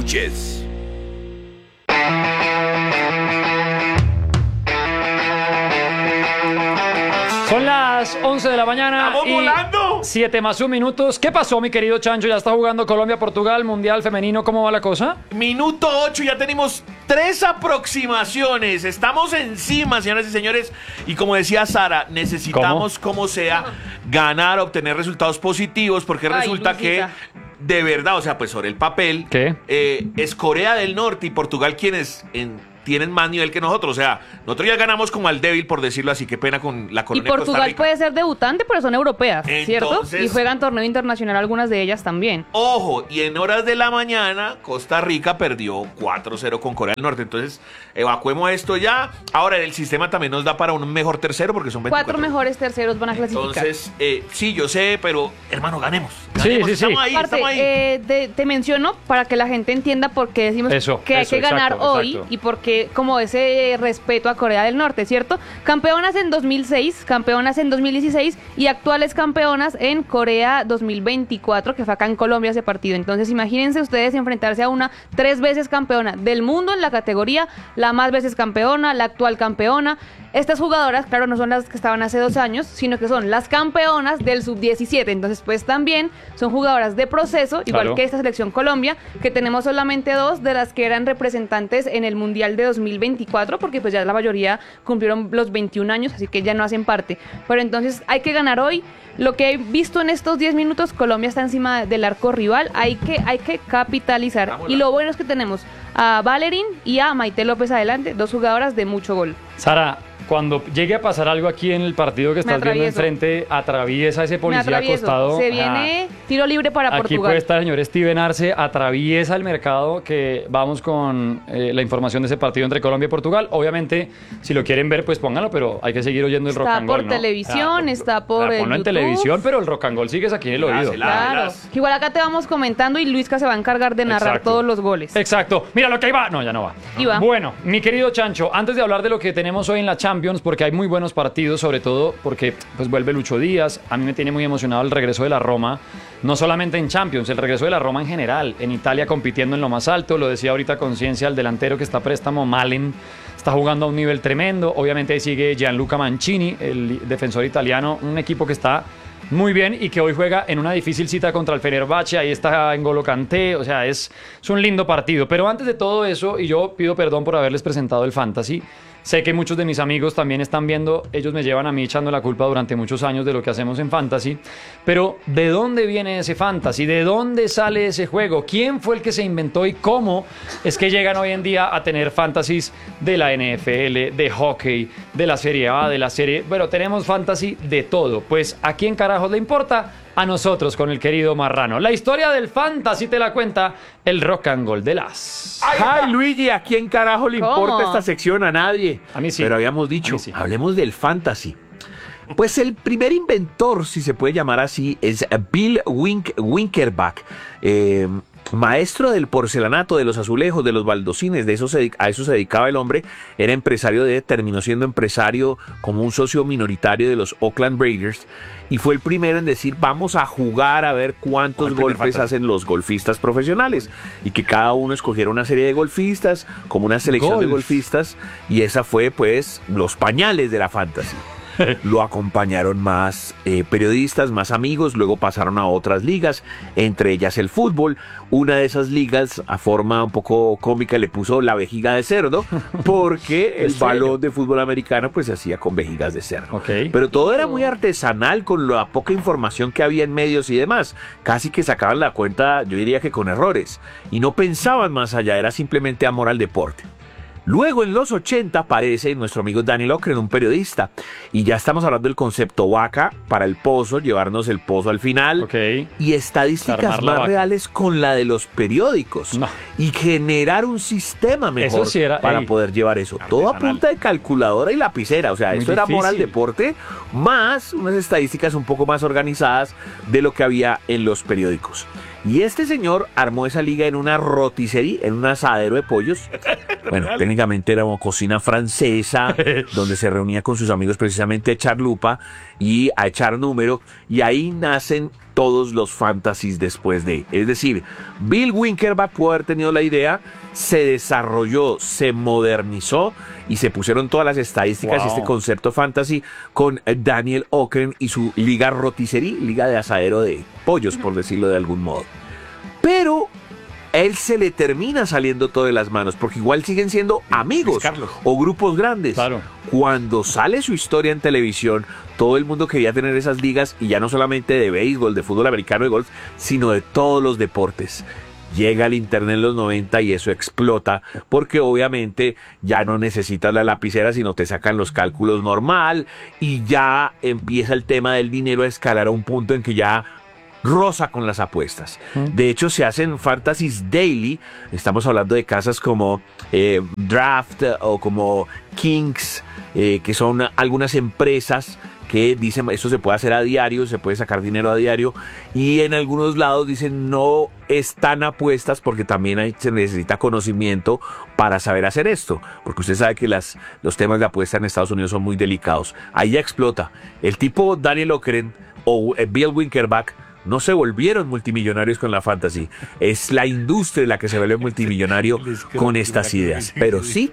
Sánchez. Son las 11 de la mañana. ¡Estamos volando! 7 más 1 minutos. ¿Qué pasó, mi querido Chancho? Ya está jugando Colombia-Portugal, Mundial Femenino. ¿Cómo va la cosa? Minuto 8, ya tenemos 3 aproximaciones. Estamos encima, señoras y señores. Y como decía Sara, necesitamos, como sea, ganar, obtener resultados positivos, porque resulta que, de verdad, o sea, pues sobre el papel, ¿qué? Es Corea del Norte y Portugal quienes tienen más nivel que nosotros. O sea, nosotros ya ganamos como al débil, por decirlo así. Qué pena con la colonia Y de Costa Portugal Rica. puede ser debutante, pero son europeas, ¿cierto? Entonces, Y juegan torneo internacional algunas de ellas también. Ojo, y en horas de la mañana, Costa Rica perdió 4-0 con Corea del Norte. Entonces, evacuemos esto ya. Ahora, el sistema también nos da para un mejor tercero, porque son 24. 4 mejores terceros van a clasificar. Entonces, sí, yo sé, pero, hermano, ganemos. Sí. Estamos ahí, Aparte, estamos ahí. te menciono para que la gente entienda por qué decimos que hay que ganar exacto, hoy exacto. y por qué como ese respeto a Corea del Norte, ¿cierto? Campeonas en 2006, campeonas en 2016 y actuales campeonas en Corea 2024, que fue acá en Colombia ese partido. Entonces, imagínense ustedes enfrentarse a una 3 veces campeona del mundo en la categoría, la más veces campeona, la actual campeona. Estas jugadoras, claro, no son las que estaban hace 2 años, sino que son las campeonas del sub-17. Entonces, pues también son jugadoras de proceso, igual Claro. que esta selección Colombia, que tenemos solamente 2 de las que eran representantes en el Mundial de 2024, porque pues ya la mayoría cumplieron los 21 años, así que ya no hacen parte. Pero entonces hay que ganar hoy. Lo que he visto en estos 10 minutos, Colombia está encima del arco rival, hay que capitalizar. Y lo bueno es que tenemos a Valerín y a Maite López adelante, 2 jugadoras de mucho gol. Sara, cuando llegue a pasar algo aquí en el partido que estás viendo atravieso. enfrente, atraviesa ese policía acostado. Se viene tiro libre para Aquí Portugal. puede estar el señor Steven Arce, atraviesa el mercado, que vamos con la información de ese partido entre Colombia y Portugal. Obviamente, si lo quieren ver, pues pónganlo, pero hay que seguir oyendo el rock and Está roll, por ¿no? televisión, está por ponlo en YouTube. televisión, pero el rock and roll sigues aquí en el oído. Claro, que igual acá te vamos comentando y Luisca se va a encargar de narrar Exacto. todos los goles. Exacto. Mira lo que ahí va. No, ya no va. Y va. Bueno, mi querido Chancho, antes de hablar de lo que tenemos hoy en la Champions, porque hay muy buenos partidos, sobre todo porque pues vuelve Lucho Díaz. A mí me tiene muy emocionado el regreso de la Roma, no solamente en Champions, el regreso de la Roma en general, en Italia compitiendo en lo más alto. Lo decía ahorita Conciencia, el delantero que está a préstamo, Malen, está jugando a un nivel tremendo. Obviamente ahí sigue Gianluca Mancini, el defensor italiano, un equipo que está muy bien y que hoy juega en una difícil cita contra el Fenerbahce. Ahí está N'Golo Kanté, o sea, es un lindo partido. Pero antes de todo eso, y yo pido perdón por haberles presentado el Fantasy, sé que muchos de mis amigos también están viendo, ellos me llevan a mí echando la culpa durante muchos años de lo que hacemos en Fantasy, pero ¿de dónde viene ese Fantasy? ¿De dónde sale ese juego? ¿Quién fue el que se inventó y cómo es que llegan hoy en día a tener fantasies de la NFL, de hockey, de la Serie A, de la Serie... Bueno, tenemos fantasy de todo. Pues ¿a quién carajos le importa? A nosotros, con el querido Marrano. La historia del fantasy te la cuenta el rock and roll de las... Ay, Luigi, ¿a quién carajo le ¿Cómo? importa esta sección? A nadie. A mí sí. Pero habíamos A dicho, mí sí. hablemos del fantasy. Pues el primer inventor, si se puede llamar así, es Bill Winkerbach, maestro del porcelanato, de los azulejos, de los baldocines, a eso se dedicaba el hombre. Era empresario, terminó siendo empresario como un socio minoritario de los Oakland Raiders y fue el primero en decir, vamos a jugar a ver cuántos golpes hacen los golfistas profesionales, y que cada uno escogiera una serie de golfistas, como una selección de golfistas, y esa fue pues los pañales de la fantasy. Lo acompañaron más periodistas, más amigos, luego pasaron a otras ligas, entre ellas el fútbol. Una de esas ligas, a forma un poco cómica, le puso la vejiga de cerdo, porque el balón de fútbol americano pues se hacía con vejigas de cerdo. Okay. Pero todo era muy artesanal, con la poca información que había en medios y demás. Casi que sacaban la cuenta, yo diría que con errores, y no pensaban más allá, era simplemente amor al deporte. Luego, en los 80, aparece nuestro amigo Daniel Ocren, un periodista, y ya estamos hablando del concepto vaca para el pozo, llevarnos el pozo al final, y estadísticas Armar la más vaca. reales con la de los periódicos, No. y generar un sistema mejor Eso sí era, para ey, poder llevar eso. Todo a punta de calculadora y lapicera, o sea, Muy eso era amor al difícil. deporte, más unas estadísticas un poco más organizadas de lo que había en los periódicos. Y este señor armó esa liga en una rotisserie, en un asadero de pollos. Bueno, técnicamente era una cocina francesa, donde se reunía con sus amigos precisamente a echar lupa y a echar número. Y ahí nacen todos los fantasies después de. Es decir, Bill Winkelbach pudo haber tenido la idea, se desarrolló, se modernizó y se pusieron todas las estadísticas y este concepto fantasy con Daniel Ockren y su liga rotisserie, liga de asadero de pollos, por decirlo de algún modo. Pero él se le termina saliendo todo de las manos, porque igual siguen siendo amigos o grupos grandes. Claro. Cuando sale su historia en televisión, todo el mundo quería tener esas ligas, y ya no solamente de béisbol, de fútbol americano, de golf, sino de todos los deportes. Llega el internet en los 90 y eso explota, porque obviamente ya no necesitas la lapicera, sino te sacan los cálculos normal, y ya empieza el tema del dinero a escalar a un punto en que ya roza con las apuestas. De hecho, se hacen fantasies daily. Estamos hablando de casas como Draft o como Kings, que son algunas empresas que dicen esto se puede hacer a diario, se puede sacar dinero a diario, y en algunos lados dicen no están apuestas, porque también se necesita conocimiento para saber hacer esto, porque usted sabe que los temas de apuesta en Estados Unidos son muy delicados. Ahí ya explota. El tipo Daniel Ockren o Bill Winkelbach no se volvieron multimillonarios con la fantasy. Es la industria la que se vuelve multimillonario con estas ideas. Pero sí,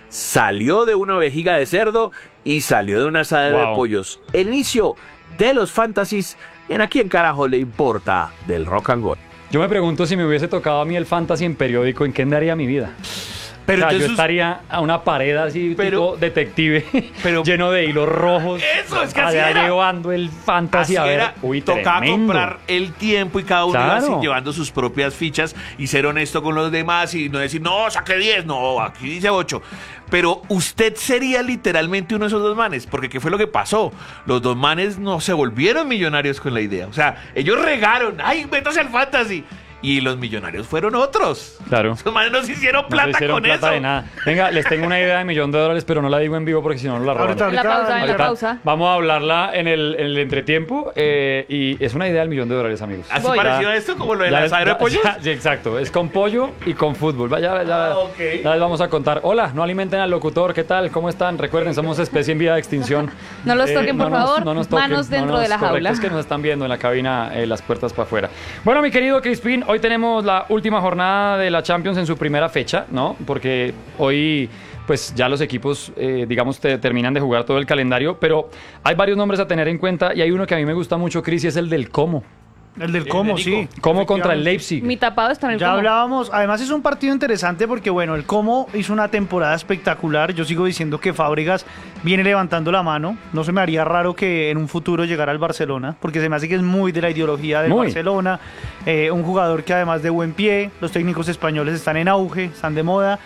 salió de una vejiga de cerdo y salió de una asadera de pollos. El inicio de los fantasies, ¿en a quién carajo le importa del rock and roll? Yo me pregunto, si me hubiese tocado a mí el fantasy en periódico, ¿en qué andaría mi vida? Pero o sea, yo estaría a una pared así, tipo detective, lleno de hilos rojos. Eso, es que así era. Llevando el fantasy a ver. Tocaba tremendo. Comprar el tiempo, y cada uno iba así, llevando sus propias fichas y ser honesto con los demás y no decir, no, saqué 10, no, aquí dice 8. Pero usted sería literalmente uno de esos dos manes, porque ¿qué fue lo que pasó? Los dos manes no se volvieron millonarios con la idea. O sea, ellos regaron, ay, métase al fantasy. Y los millonarios fueron otros. Claro. Esos manes no se hicieron plata con plata eso. De nada. Venga, les tengo una idea de $1.000.000, pero no la digo en vivo porque si no la roban. En la pausa. Vamos a hablarla en el entretiempo. Y es una idea del $1.000.000, amigos. ¿Así pareció esto como lo de la asadera de pollos? Sí, exacto. Es con pollo y con fútbol. Ya les vamos a contar. Hola, no alimenten al locutor. ¿Qué tal? ¿Cómo están? Recuerden, somos especie en vía de extinción. No los toquen, por favor. No nos toquen. Manos dentro de la jaula. Es que nos están viendo en la cabina, las puertas para afuera. Bueno, mi querido Crispín, hoy tenemos la última jornada de la Champions en su primera fecha, ¿no? Porque hoy, pues ya los equipos, digamos, terminan de jugar todo el calendario, pero hay varios nombres a tener en cuenta y hay uno que a mí me gusta mucho, Cris, y es el del Como. El del Como, sí. Como contra el Leipzig. Mi tapado está en el Ya Como. hablábamos, además es un partido interesante porque, bueno, el Como hizo una temporada espectacular. Yo sigo diciendo que Fábregas viene levantando la mano. No se me haría raro que en un futuro llegara al Barcelona, porque se me hace que es muy de la ideología del Barcelona. Un jugador que además de buen pie, los técnicos españoles están en auge, están de moda.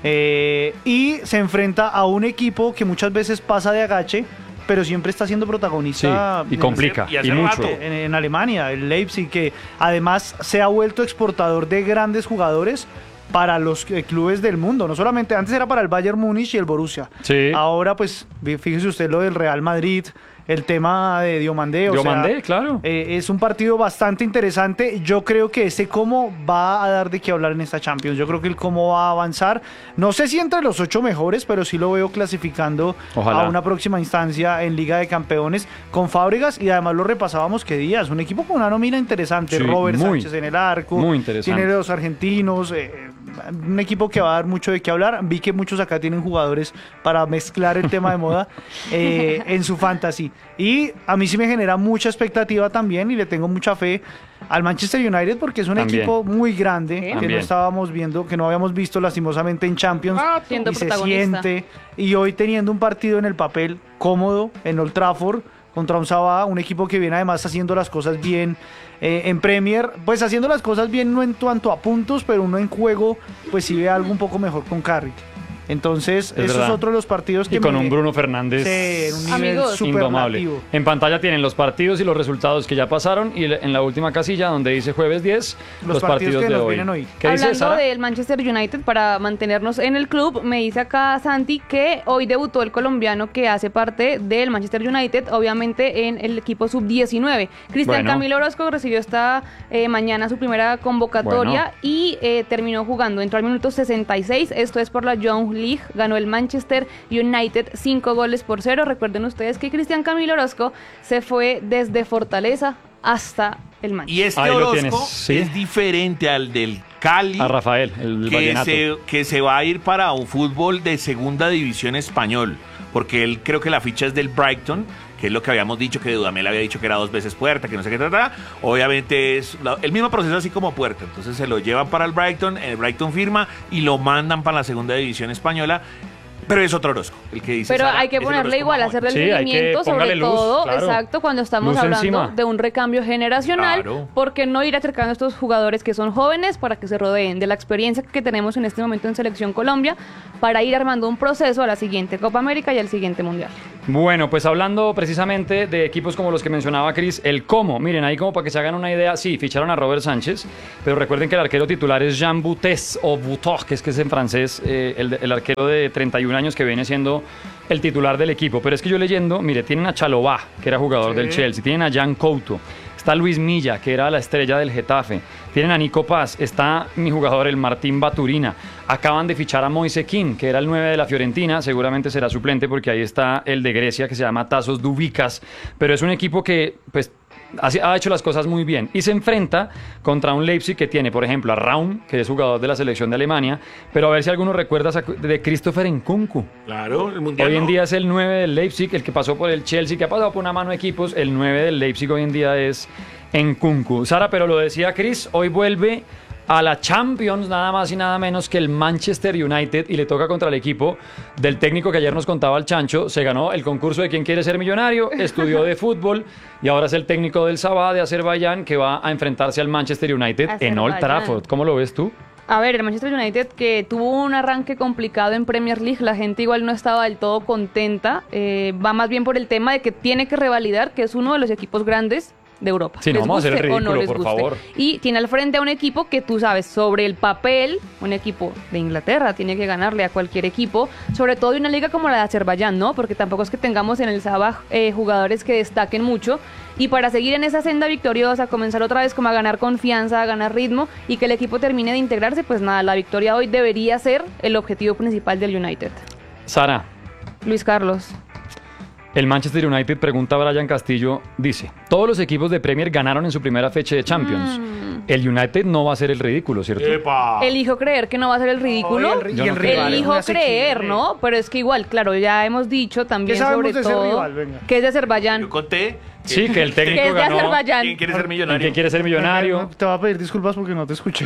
Y se enfrenta a un equipo que muchas veces pasa de agache, pero siempre está siendo protagonista. Sí, y complica, y mucho. En Alemania, el Leipzig, que además se ha vuelto exportador de grandes jugadores para los clubes del mundo. No solamente, antes era para el Bayern Múnich y el Borussia. Sí. Ahora, pues, fíjese usted lo del Real Madrid, el tema de Diomandé. Claro. Es un partido bastante interesante. Yo creo que ese Como va a dar de qué hablar en esta Champions. Yo creo que el Como va a avanzar. No sé si entre los 8 mejores, pero sí lo veo clasificando a una próxima instancia en Liga de Campeones con Fábregas. Y además lo repasábamos qué días. Un equipo con una nómina interesante. Sí, Robert Sánchez en el arco. Muy interesante. Tiene los argentinos. Un equipo que va a dar mucho de qué hablar. Vi que muchos acá tienen jugadores para mezclar el tema de moda en su fantasy. Y a mí sí me genera mucha expectativa también y le tengo mucha fe al Manchester United porque es un equipo muy grande que no estábamos viendo, que no habíamos visto lastimosamente en Champions y se siente. Y hoy teniendo un partido en el papel cómodo en Old Trafford contra un Sabah, un equipo que viene además haciendo las cosas bien en Premier, pues haciendo las cosas bien no en cuanto a puntos, pero uno en juego pues sí ve algo un poco mejor con Carrick. Entonces, eso es otro de los partidos que... Y con un Bruno Fernández un nivel indomable. En pantalla tienen los partidos y los resultados que ya pasaron y en la última casilla donde dice jueves 10, los partidos de hoy. ¿Qué dice Sara? Hablando del Manchester United, para mantenernos en el club, me dice acá Santi que hoy debutó el colombiano que hace parte del Manchester United, obviamente en el equipo sub-19. Cristian Camilo Orozco recibió esta mañana su primera convocatoria y terminó jugando. Entró al minuto 66, esto es por la Young League, ganó el Manchester United 5-0. Recuerden ustedes que Cristian Camilo Orozco se fue desde Fortaleza hasta el Manchester. Y este Ahí lo horóscopo tienes, sí. es diferente al del Cali, A Rafael, el vallenato. que se va a ir para un fútbol de segunda división español, porque él creo que la ficha es del Brighton, que es lo que habíamos dicho, que Dudamel había dicho que era 2 veces Puerta, que no sé qué trata. Obviamente es el mismo proceso así como Puerta. Entonces se lo llevan para el Brighton firma y lo mandan para la segunda división española. Pero es otro horóscopo, el que dice Pero Sara, hay que es el ponerle horóscopo igual, mamón. hacerle el Sí, hay que seguimiento, sobre póngale luz, todo, claro. exacto, cuando estamos Luz hablando encima. de un recambio generacional, Claro. porque no ir acercando a estos jugadores que son jóvenes para que se rodeen de la experiencia que tenemos en este momento en Selección Colombia, para ir armando un proceso a la siguiente Copa América y al siguiente Mundial. Bueno, pues hablando precisamente de equipos como los que mencionaba Cris, el cómo, miren, ahí como para que se hagan una idea, sí, ficharon a Robert Sánchez, pero recuerden que el arquero titular es Jean Boutés, o Boutot, que es en francés, el arquero de 31 años que viene siendo el titular del equipo. Pero es que yo leyendo, mire, tienen a Chalobah, que era jugador del Chelsea, tienen a Jan Couto, está Luis Milla, que era la estrella del Getafe, tienen a Nico Paz, está mi jugador, el Martín Baturina, acaban de fichar a Moise Kean, que era el 9 de la Fiorentina, seguramente será suplente porque ahí está el de Grecia, que se llama Tasos Dubicas, pero es un equipo que, pues, ha hecho las cosas muy bien y se enfrenta contra un Leipzig que tiene, por ejemplo, a Raum, que es jugador de la selección de Alemania, pero a ver si alguno recuerda de Christopher Nkunku. Claro, el mundial. Hoy en no. día es el 9 del Leipzig, el que pasó por el Chelsea, que ha pasado por una mano de equipos, el 9 del Leipzig hoy en día es Nkunku. Sara, pero lo decía Chris, hoy vuelve a la Champions nada más y nada menos que el Manchester United y le toca contra el equipo del técnico que ayer nos contaba el Chancho. Se ganó el concurso de quién quiere ser millonario, estudió de fútbol y ahora es el técnico del Sabah de Azerbaiyán que va a enfrentarse al Manchester United en Old Azerbaiyán. Trafford. ¿Cómo lo ves tú? A ver, el Manchester United que tuvo un arranque complicado en Premier League, la gente igual no estaba del todo contenta, va más bien por el tema de que tiene que revalidar que es uno de los equipos grandes de Europa. Sí, no Les vamos a hacer el guste o no ridículo, les por guste. favor. Y tiene al frente a un equipo que tú sabes, sobre el papel, un equipo de Inglaterra tiene que ganarle a cualquier equipo, sobre todo de una liga como la de Azerbaiyán, ¿no? Porque tampoco es que tengamos en el Sabah jugadores que destaquen mucho. Y para seguir en esa senda victoriosa, comenzar otra vez como a ganar confianza, a ganar ritmo y que el equipo termine de integrarse, pues nada, la victoria hoy debería ser el objetivo principal del United. Sara, Luis Carlos. el Manchester United, pregunta a Brian Castillo, dice, todos los equipos de Premier ganaron en su primera fecha de Champions. El United no va a hacer el ridículo, ¿cierto? ¡Epa! Elijo creer que no va a ser el ridículo. Ay, Yo no creo. rival es Elijo muy asequible. creer, ¿no? Pero es que igual, claro, ya hemos dicho también ¿Qué sabemos sobre de ese todo rival? Venga. que es de Azerbaiyán. Yo conté Sí, que el Que técnico es de ganó. Azerbaiyán. quién quiere ser ¿En millonario. quién quiere ser millonario? Te voy a pedir disculpas porque no te escuché.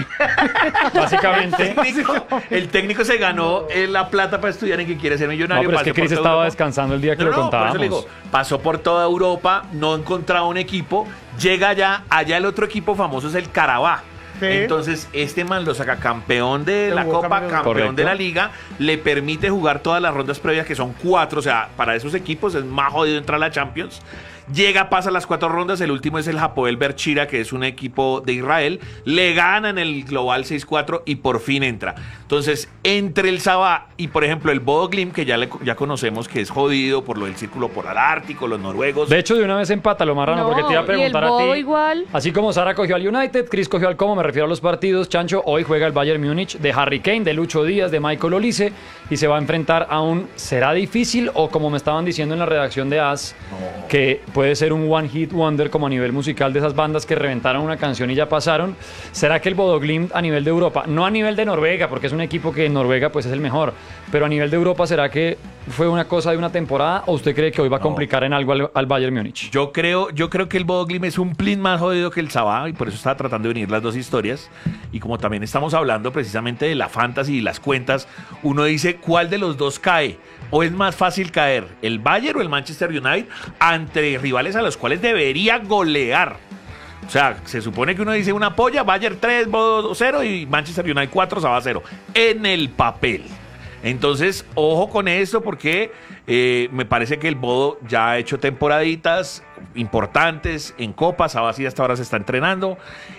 Básicamente. El técnico se ganó la plata para estudiar en que quiere ser No, millonario. pero es que pasó por Chris toda estaba Europa. descansando el día que No, lo no, por eso contábamos. le digo, pasó por toda Europa, no encontraba un equipo, llega allá el otro equipo famoso es el Karabaj. Sí. Entonces, este man lo saca campeón de la Jugó Copa, campeón. campeón Correcto. de la Liga, le permite jugar todas las rondas previas, que son 4, o sea, para esos equipos es más jodido entrar a la Champions. Llega, pasa las 4 rondas, el último es el Hapoel Berchira, que es un equipo de Israel, le ganan el global 6-4 y por fin entra. Entonces, entre el Sabah y, por ejemplo, el Bodo Glimt, que ya conocemos que es jodido por lo del círculo polar ártico, los noruegos. De hecho, de una vez empátalo, Marrano, No, porque te iba a y preguntar el a ti. Bodo igual. Así como Sara cogió al United, Chris cogió al Como, me refiero a los partidos. Chancho, hoy juega el Bayern Múnich de Harry Kane, de Lucho Díaz, de Michael Olise, y se va a enfrentar a un. ¿Será difícil? O como me estaban diciendo en la redacción de AS, que puede ser un one hit wonder como a nivel musical de esas bandas que reventaron una canción y ya pasaron. ¿Será que el Bodo Glimt a nivel de Europa, no a nivel de Noruega, porque es un equipo que en Noruega pues es el mejor, pero a nivel de Europa, ¿será que fue una cosa de una temporada o usted cree que hoy va a complicar en algo al Bayern Múnich? Yo creo que el Bodo Glimt es un plin más jodido que el Sabah y por eso estaba tratando de unir las dos historias. Y como también estamos hablando precisamente de la fantasy y las cuentas, uno dice cuál de los dos cae. ¿O es más fácil caer el Bayern o el Manchester United ante rivales a los cuales debería golear? O sea, se supone que uno dice una polla, Bayern 3, Bodo 0 y Manchester United 4, Sabah 0. En el papel. Entonces, ojo con esto porque me parece que el Bodo ya ha hecho temporaditas importantes en Copa, Sabah sí hasta ahora se está entrenando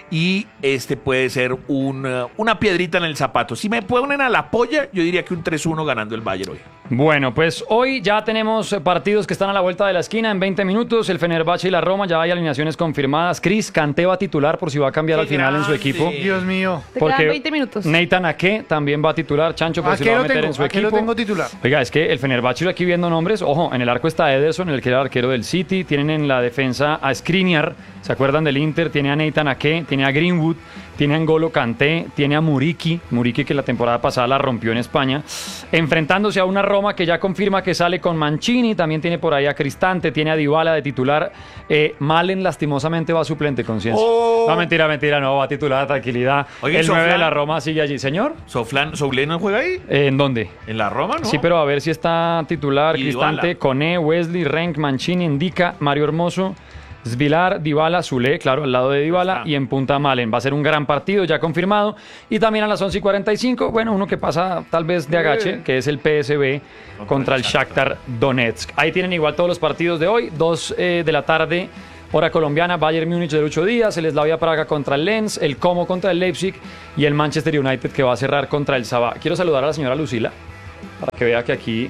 y este puede ser una piedrita en el zapato. Si me ponen a la polla, yo diría que un 3-1 ganando el Bayern hoy. Bueno, pues hoy ya tenemos partidos que están a la vuelta de la esquina en 20 minutos. El Fenerbahce y la Roma, ya hay alineaciones confirmadas. Chris, Kanté va a titular por si va a cambiar ¡Qué al final en su grande! equipo. Dios mío. Te quedan 20 minutos. Nathan Ake también va a titular. Chancho por si lo va a meter en su aquí equipo. lo tengo titular. Oiga, es que el Fenerbahce, aquí viendo nombres, ojo, en el arco está Ederson, el que era arquero del City. Tienen en la defensa a Skriniar, ¿Se acuerdan del Inter? Tiene a Nathan Ake, tiene a Greenwood, tiene a N'Golo Kanté, tiene a Muriqui que la temporada pasada la rompió en España, enfrentándose a una Roma que ya confirma que sale con Mancini, también tiene por ahí a Cristante, tiene a Dybala de titular, Malen lastimosamente va suplente, Conciencia. Oh. No, mentira, no, va titular, tranquilidad. Oye, el 9 de Soflan. la Roma sigue allí, señor. ¿Soulé no juega ahí? ¿En dónde? ¿En la Roma, no? Sí, pero a ver si está titular, Y Cristante, Dybala. Koné, Wesley, Renk, Mancini, Indica, Mario Hermoso, Svilar, Dybala, Zule, claro, al lado de Dybala, y en punta Malen. Va a ser un gran partido, ya confirmado. Y también a las 11:45, bueno, uno que pasa tal vez de agache, que es el PSV contra el Shakhtar Donetsk. Ahí tienen igual todos los partidos de hoy, 2 de la tarde, hora colombiana, Bayern Múnich de Lucho Díaz, el Slavia Praga contra el Lens, el Como contra el Leipzig y el Manchester United que va a cerrar contra el Sabah. Quiero saludar a la señora Lucila, para que vea que aquí...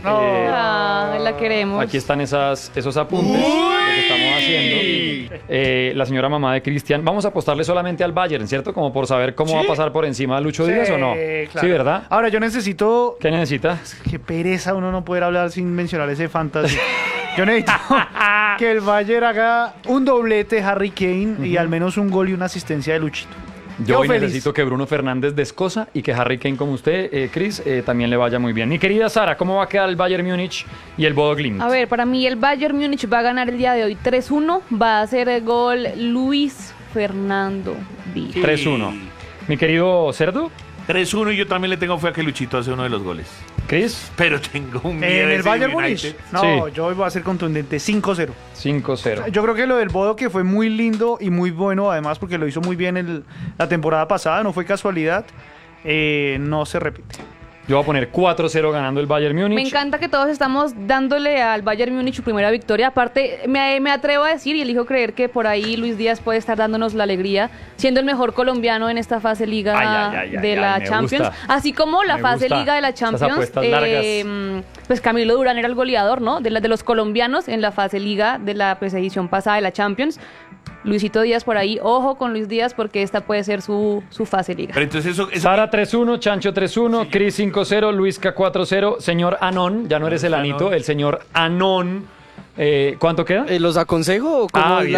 La queremos. Aquí están esos apuntes que estamos haciendo. La señora mamá de Cristian. Vamos a apostarle solamente al Bayern, ¿cierto? Como por saber cómo va a pasar por encima de Lucho Díaz o no. claro. Sí, ¿verdad? Ahora, yo necesito... ¿Qué necesita? Qué pereza uno no poder hablar sin mencionar ese fantasy. Yo necesito que el Bayern haga un doblete Harry Kane y al menos un gol y una asistencia de Luchito. Yo hoy feliz. necesito que Bruno Fernández descosa y que Harry Kane, como usted, Chris, también le vaya muy bien. Mi querida Sara, ¿cómo va a quedar el Bayern Múnich y el Bodo Glimt? A ver, para mí el Bayern Múnich va a ganar el día de hoy 3-1. Va a hacer el gol Luis Fernando Díaz. 3-1. Mi querido Cerdo, 3-1 y yo también le tengo fe a que Luchito hace uno de los goles. Chris, Pero tengo un miedo. En el ese Bayern United. Múnich. No, Sí. yo hoy voy a ser contundente. 5-0. 5-0. Yo creo que lo del Bodo, que fue muy lindo y muy bueno, además, porque lo hizo muy bien la temporada pasada, no fue casualidad, no se repite. Yo voy a poner 4-0 ganando el Bayern Múnich. Me encanta que todos estamos dándole al Bayern Múnich su primera victoria. Aparte, me atrevo a decir y elijo creer que por ahí Luis Díaz puede estar dándonos la alegría, siendo el mejor colombiano en esta fase liga de la me Champions. gusta. Así como la Me fase gusta. liga de la Esas Champions. apuestas largas. Pues Camilo Durán era el goleador, ¿no? De los colombianos en la fase liga de la edición pasada de la Champions. Luisito Díaz por ahí, ojo con Luis Díaz porque esta puede ser su fase liga. Pero entonces eso Sara 3-1, Chancho 3-1, Chris 5-0, Luisca 4-0, señor Anón, ya no eres el Anito, el señor Anón. ¿Cuánto queda? ¿Los aconsejo o cómo es bien.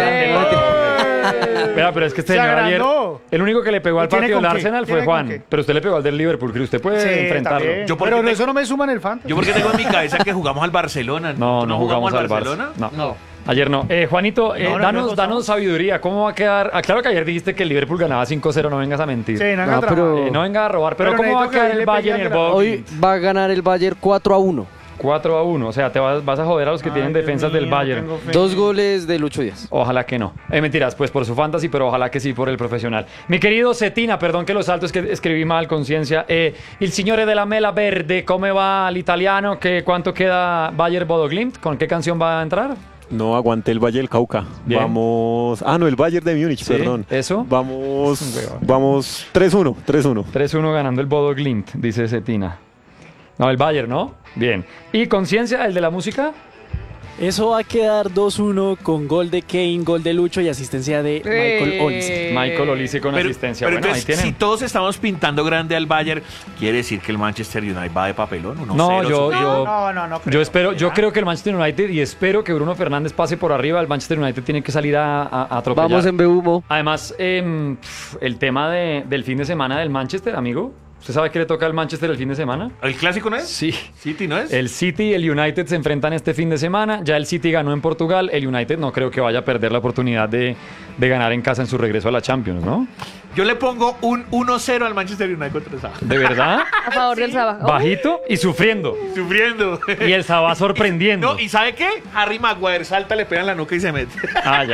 Espera, pero es que este Se señor ayer, agrandó. el único que le pegó ¿Y al tiene partido del con qué? Arsenal fue ¿Tiene con Juan, qué? pero usted le pegó al del Liverpool, que usted puede enfrentarlo. también. Yo porque Pero tengo- eso no me suma en el fantasy. Yo porque tengo en mi cabeza que jugamos al Barcelona. No, no jugamos al Barcelona. Barça. No. Ayer no. Juanito, danos sabiduría. ¿Cómo va a quedar? Claro que ayer dijiste que el Liverpool ganaba 5-0, no vengas a mentir. Sí, no hagan No, trampa. pero- No venga a robar. Pero, Pero ¿cómo va a necesito que quedar le el Bayern y el pegue a la- Bodo Hoy Glimt? va a ganar el Bayern 4-1. 4-1. O sea, te vas a joder a los que Ay, tienen Dios defensas mío, del no Bayern. tengo fe. 2 goles de Lucho Díaz. Ojalá que no. Mentiras, pues por su fantasy, pero ojalá que sí por el profesional. Mi querido Cetina, perdón que lo salto, es que escribí mal, conciencia. Il signore della Mela Verde, ¿cómo va el italiano? ¿Cuánto queda Bayern Bodo Glimt? ¿Con qué canción va a entrar? No aguanté el Valle del Cauca. Bien. Vamos. Ah, no, el Bayern de Múnich, Sí, perdón. ¿eso? Vamos. Es un huevón. Vamos 3-1. 3-1. 3-1 ganando el Bodo Glimt, dice Cetina. No, el Bayern, ¿no? Bien. ¿Y conciencia, el de la música? Eso va a quedar 2-1 con gol de Kane, gol de Lucho y asistencia de Michael Olise. Michael Olise con asistencia. Pero Bueno, ahí entonces, tienen. si todos estamos pintando grande al Bayern, ¿quiere decir que el Manchester United va de papelón? 1-0, No, yo No creo. espero, yo creo que el Manchester United y espero que Bruno Fernández pase por arriba. El Manchester United tiene que salir a atropellar. Vamos en Behumo. Además, el tema del fin de semana del Manchester, amigo. ¿Usted sabe qué le toca al Manchester el fin de semana? ¿El clásico no es? Sí. ¿City no es? El City y el United se enfrentan este fin de semana. Ya el City ganó en Portugal. El United no creo que vaya a perder la oportunidad de ganar en casa en su regreso a la Champions, ¿no? Yo le pongo un 1-0 al Manchester United contra el Sabah. ¿De verdad? A favor del Sabah. Bajito y sufriendo. Sufriendo. Y el Sabah sorprendiendo. No, ¿y sabe qué? Harry Maguire salta, le pega en la nuca y se mete. Ay.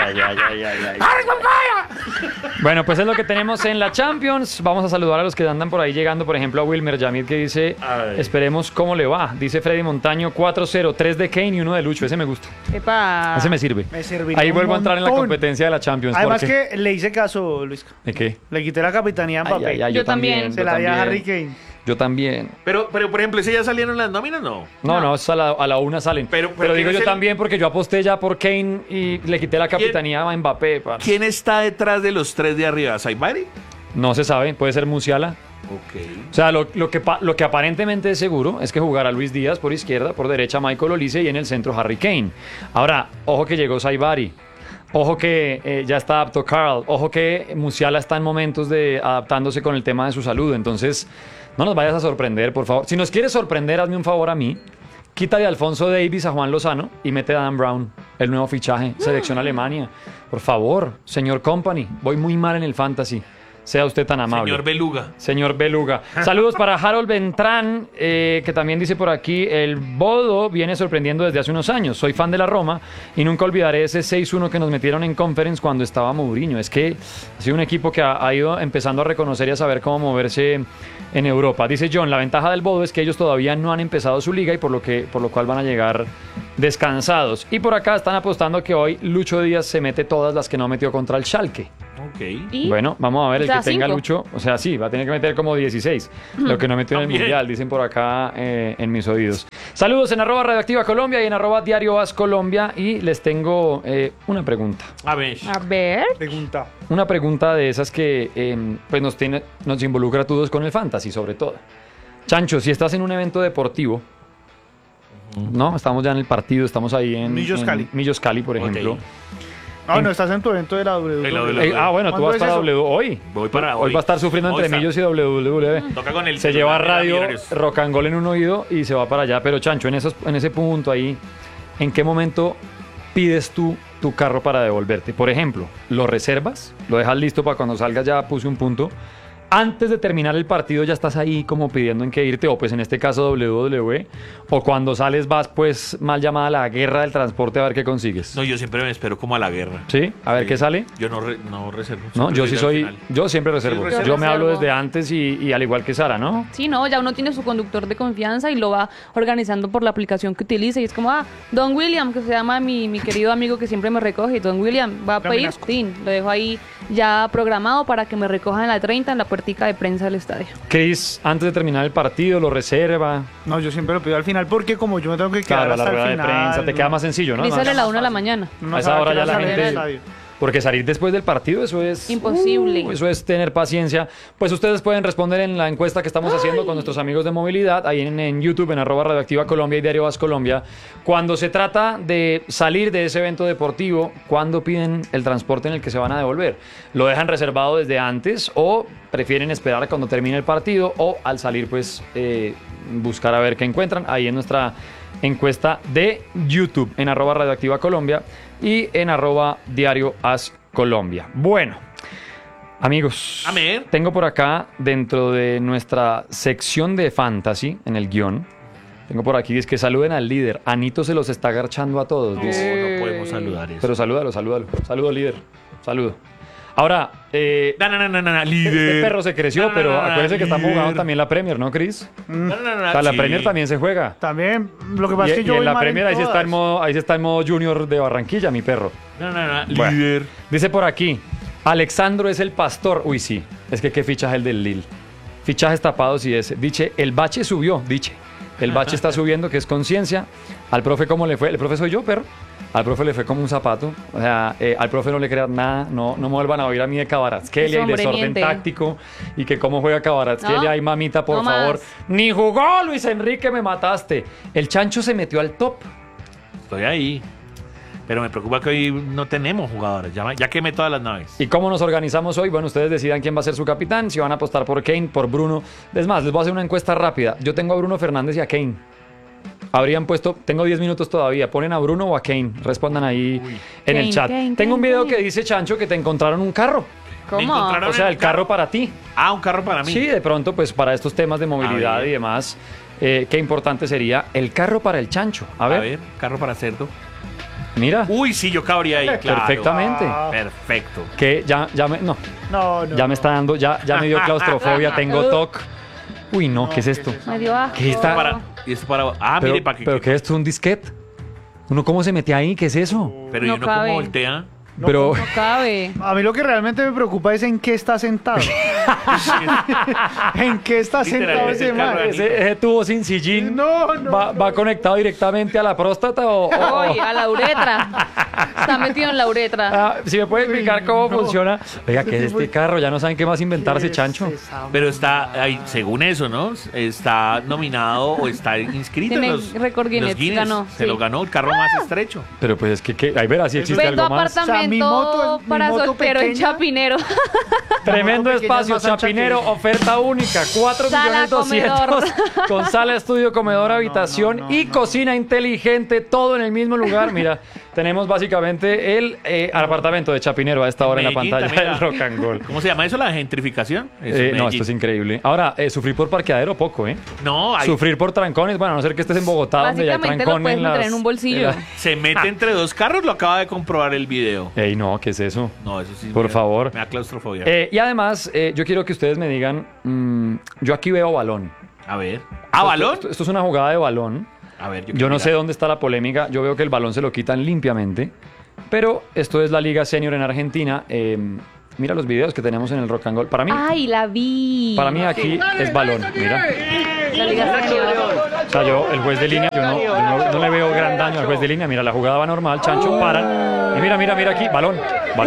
Bueno, pues es lo que tenemos en la Champions. Vamos a saludar a los que andan por ahí llegando. Por ejemplo, a Wilmer Yamid que dice, Ay. esperemos cómo le va. Dice Freddy Montaño, 4-0, 3 de Kane y 1 de Lucho. Ese me gusta. Epa. Ese me sirve. Me serviría Ahí un vuelvo a entrar en la montón. competencia de la Champions. Además porque- que le hice caso, Luis. ¿De qué? Le quité la capitanía a Mbappé. Yo también. Se la di a Harry Kane. Yo también. Pero, por ejemplo, ¿ese ya salieron las nóminas? No. No, es a la una salen. Pero Pero digo ¿quién yo es el- también porque yo aposté ya por Kane y le quité la capitanía a Mbappé. parce. ¿Quién está detrás de los tres de arriba? ¿Saibari? No se sabe, puede ser Musiala. Ok. O sea, lo que aparentemente es seguro es que jugará Luis Díaz por izquierda, por derecha Michael Olise y en el centro Harry Kane. Ahora, ojo que llegó Saibari. Ojo que ya está apto Carl. Ojo que Musiala está en momentos de adaptándose con el tema de su salud. Entonces, no nos vayas a sorprender, por favor. Si nos quieres sorprender, hazme un favor a mí. Quítale a Alfonso Davies a Juan Lozano y mete a Dan Brown, el nuevo fichaje. Selección Alemania. Por favor, señor Company. Voy muy mal en el fantasy. Sea usted tan amable. Señor Beluga. Señor Beluga. Saludos para Harold Beltrán, que también dice por aquí, el Bodo viene sorprendiendo desde hace unos años. Soy fan de la Roma y nunca olvidaré ese 6-1 que nos metieron en Conference cuando estaba Mourinho. Es que ha sido un equipo que ha ido empezando a reconocer y a saber cómo moverse en Europa. Dice John, la ventaja del Bodo es que ellos todavía no han empezado su liga y por lo cual van a llegar descansados. Y por acá están apostando que hoy Lucho Díaz se mete todas las que no metió contra el Schalke. Ok. ¿Y? Bueno, vamos a ver, el que tenga 5. Lucho, o sea, sí, va a tener que meter como 16, lo que no metió en el También. Mundial, dicen por acá en mis oídos. Saludos en @Radioactiva Colombia y en @Diario As Colombia, y les tengo una pregunta. A ver. A ver. Pregunta. Una pregunta de esas que pues nos involucra a todos con el fantasy, sobre todo. Chancho, si estás en un evento deportivo, ¿no? Estamos ya en el partido, estamos ahí en Millos Cali. Millos Cali, por ejemplo. Ok. No, estás en tu evento de la WWE. Bueno, tú ¿Cuándo vas es para eso? W hoy. Voy para Hoy hoy. va a estar sufriendo Hoy entre está. Millos y WWE. Toca con el Se lleva celular de radio Millonarios. rock and roll en un oído y se va para allá. Pero Chancho, en ese punto ahí, ¿en qué momento pides tú tu carro para devolverte? Por ejemplo, ¿lo reservas? ¿Lo dejas listo para cuando salgas? Ya puse un punto. Antes de terminar el partido ya estás ahí como pidiendo en qué irte, o pues en este caso WWE, o cuando sales vas pues mal llamada a la guerra del transporte a ver qué consigues. No, yo siempre me espero como a la guerra. ¿Sí? A ver qué sale. Yo no reservo. No, siempre yo sí al soy, final. yo siempre reservo. Sí, Yo me hablo reservo. desde antes y al igual que Sara, ¿no? Sí, no, ya uno tiene su conductor de confianza y lo va organizando por la aplicación que utiliza. Y es como, Don William, que se llama mi querido amigo que siempre me recoge. Don William, ¿va a pedir? Caminasco. Sí, lo dejo ahí ya programado para que me recojan en la 30 en la puertica de prensa del estadio. Chris, antes de terminar el partido, lo reserva. No, yo siempre lo pido al final porque como yo me tengo que quedar Claro, a la hasta el rueda de final. prensa, te no- queda más sencillo, ¿no? Cris No, sale a la más 1 de la fácil. mañana. no A esa sabe hora qué ya la salir del gente- estadio. Porque salir después del partido, eso es... Imposible. Eso es tener paciencia. Pues ustedes pueden responder en la encuesta que estamos haciendo con nuestros amigos de movilidad, ahí en YouTube, en @Radioactiva Colombia y Diario As Colombia. Cuando se trata de salir de ese evento deportivo, ¿cuándo piden el transporte en el que se van a devolver? ¿Lo dejan reservado desde antes o prefieren esperar a cuando termine el partido, o al salir pues buscar a ver qué encuentran? Ahí en nuestra encuesta de YouTube, en @Radioactiva Colombia y en @Diario As Colombia. Bueno, amigos, Amén. tengo por acá dentro de nuestra sección de fantasy en el guión, tengo por aquí, es que saluden al líder. Anito se los está agarchando a todos, dice. No podemos saludar eso. Pero salúdalo. Saludo, líder. Saludo. Ahora, No, líder. este perro se creció, No, pero acuérdense que estamos líder. jugando también la Premier, ¿no, Chris? No, O sea, la sí. Premier también se juega. También, lo que pasa es que Y yo en voy la mal Premier ahí sí está en todas. modo, ahí sí está en modo Junior de Barranquilla, mi perro. No, Bueno. líder. Dice por aquí, Alexandro es el pastor. Uy, sí, es que qué fichaje el del Lille. Fichajes tapados y ese. Dice, el bache subió, el bache está subiendo, que es conciencia. Al profe, ¿cómo le fue? El profe soy yo, perro. Al profe le fue como un zapato. O sea, al profe no le crean nada. No me vuelvan a oír a mí de Kvaratskhelia Ese y hombre desorden miente. táctico. Y que cómo juega Kvaratskhelia. No, Ay, mamita, por no favor. más. Ni jugó, Luis Enrique, me mataste. El Chancho se metió al top. Estoy ahí. Pero me preocupa que hoy no tenemos jugadores. Ya quemé todas las naves. ¿Y cómo nos organizamos hoy? Bueno, ustedes decidan quién va a ser su capitán, si van a apostar por Kane, por Bruno. Es más, les voy a hacer una encuesta rápida. Yo tengo a Bruno Fernández y a Kane. Habrían puesto, tengo 10 minutos todavía, ¿ponen a Bruno o a Kane? Respondan ahí en el Kane, chat. Kane, Tengo un Kane, video Kane. que dice, Chancho, que te encontraron un carro. Me ¿Cómo? encontraron O sea, el el carro para ti. Ah, un carro para mí. Sí, de pronto, pues para estos temas de movilidad ver. y demás, qué importante sería el carro para el Chancho. A ver, carro para cerdo. mira, Uy, sí, yo cabría ahí, claro. perfectamente. Perfecto. Que ya me, no, No, ya me está dando, ya me dio claustrofobia, tengo TOC. Uy, no, ¿qué es esto? Me dio asco. ¿Qué está? Y esto para. Ah, Pero, mire, para que. ¿pero qué es esto? ¿Un disquete? ¿Uno cómo se mete ahí? ¿Qué es eso? Pero No ¿y uno cabe. cómo voltea? Pero, No cabe. A mí lo que realmente me preocupa es en qué está sentado. ¿En qué está Literal, sentado es ese el carro man? de ese tubo sin sillín No, va conectado directamente a la próstata o... Uy, a la uretra. Está metido en la uretra. Ah, si me puede explicar cómo no. funciona. Oiga, ¿qué es este carro? Ya no saben qué más inventarse, Chancho. Pero está, ahí, según eso, ¿no? Está nominado o está inscrito Tiene en los récord en los Guinness, ganó, Se sí. lo ganó el carro más estrecho. Pero pues es que ahí verás si existe Vendo algo más. apartamento mi apartamento moto, para mi moto soltero en pequeña. Chapinero. Tremendo pequeña es espacio, más ancha Chapinero, que- oferta única, 4 Sala, millones 200 con sala, estudio, comedor, habitación y cocina inteligente, todo en el mismo lugar. Mira, tenemos básicamente el apartamento de Chapinero a esta hora en la Medellín pantalla también, del Rock and Roll. ¿Cómo se llama eso? ¿La gentrificación? Eso, No, Medellín. esto es increíble. Ahora, sufrir por parqueadero poco, ¿eh? No, hay- Sufrir por trancones, bueno, a no ser que estés en Bogotá, donde ya hay Básicamente lo trancón puedes en meter las... en un bolsillo. se mete entre dos carros, lo acaba de comprobar el video. Ey, no, ¿qué es eso? No, eso sí. Por favor. Me da claustrofobia. Y además, yo quiero que ustedes me digan, yo aquí veo balón. A ver. ¿Ah, balón? Esto es una jugada de balón. A ver, Yo no sé dónde está la polémica. Yo veo que el balón se lo quitan limpiamente. Pero esto es la Liga Senior en Argentina. Mira los videos que tenemos en el Rock and Roll. Ay, la vi. Para mí aquí es balón. Mira. La Liga Senior. O sea, yo, el juez de línea, yo no le veo gran daño al juez de línea. Mira, la jugada va normal. Chancho, paran. Y mira aquí. Balón.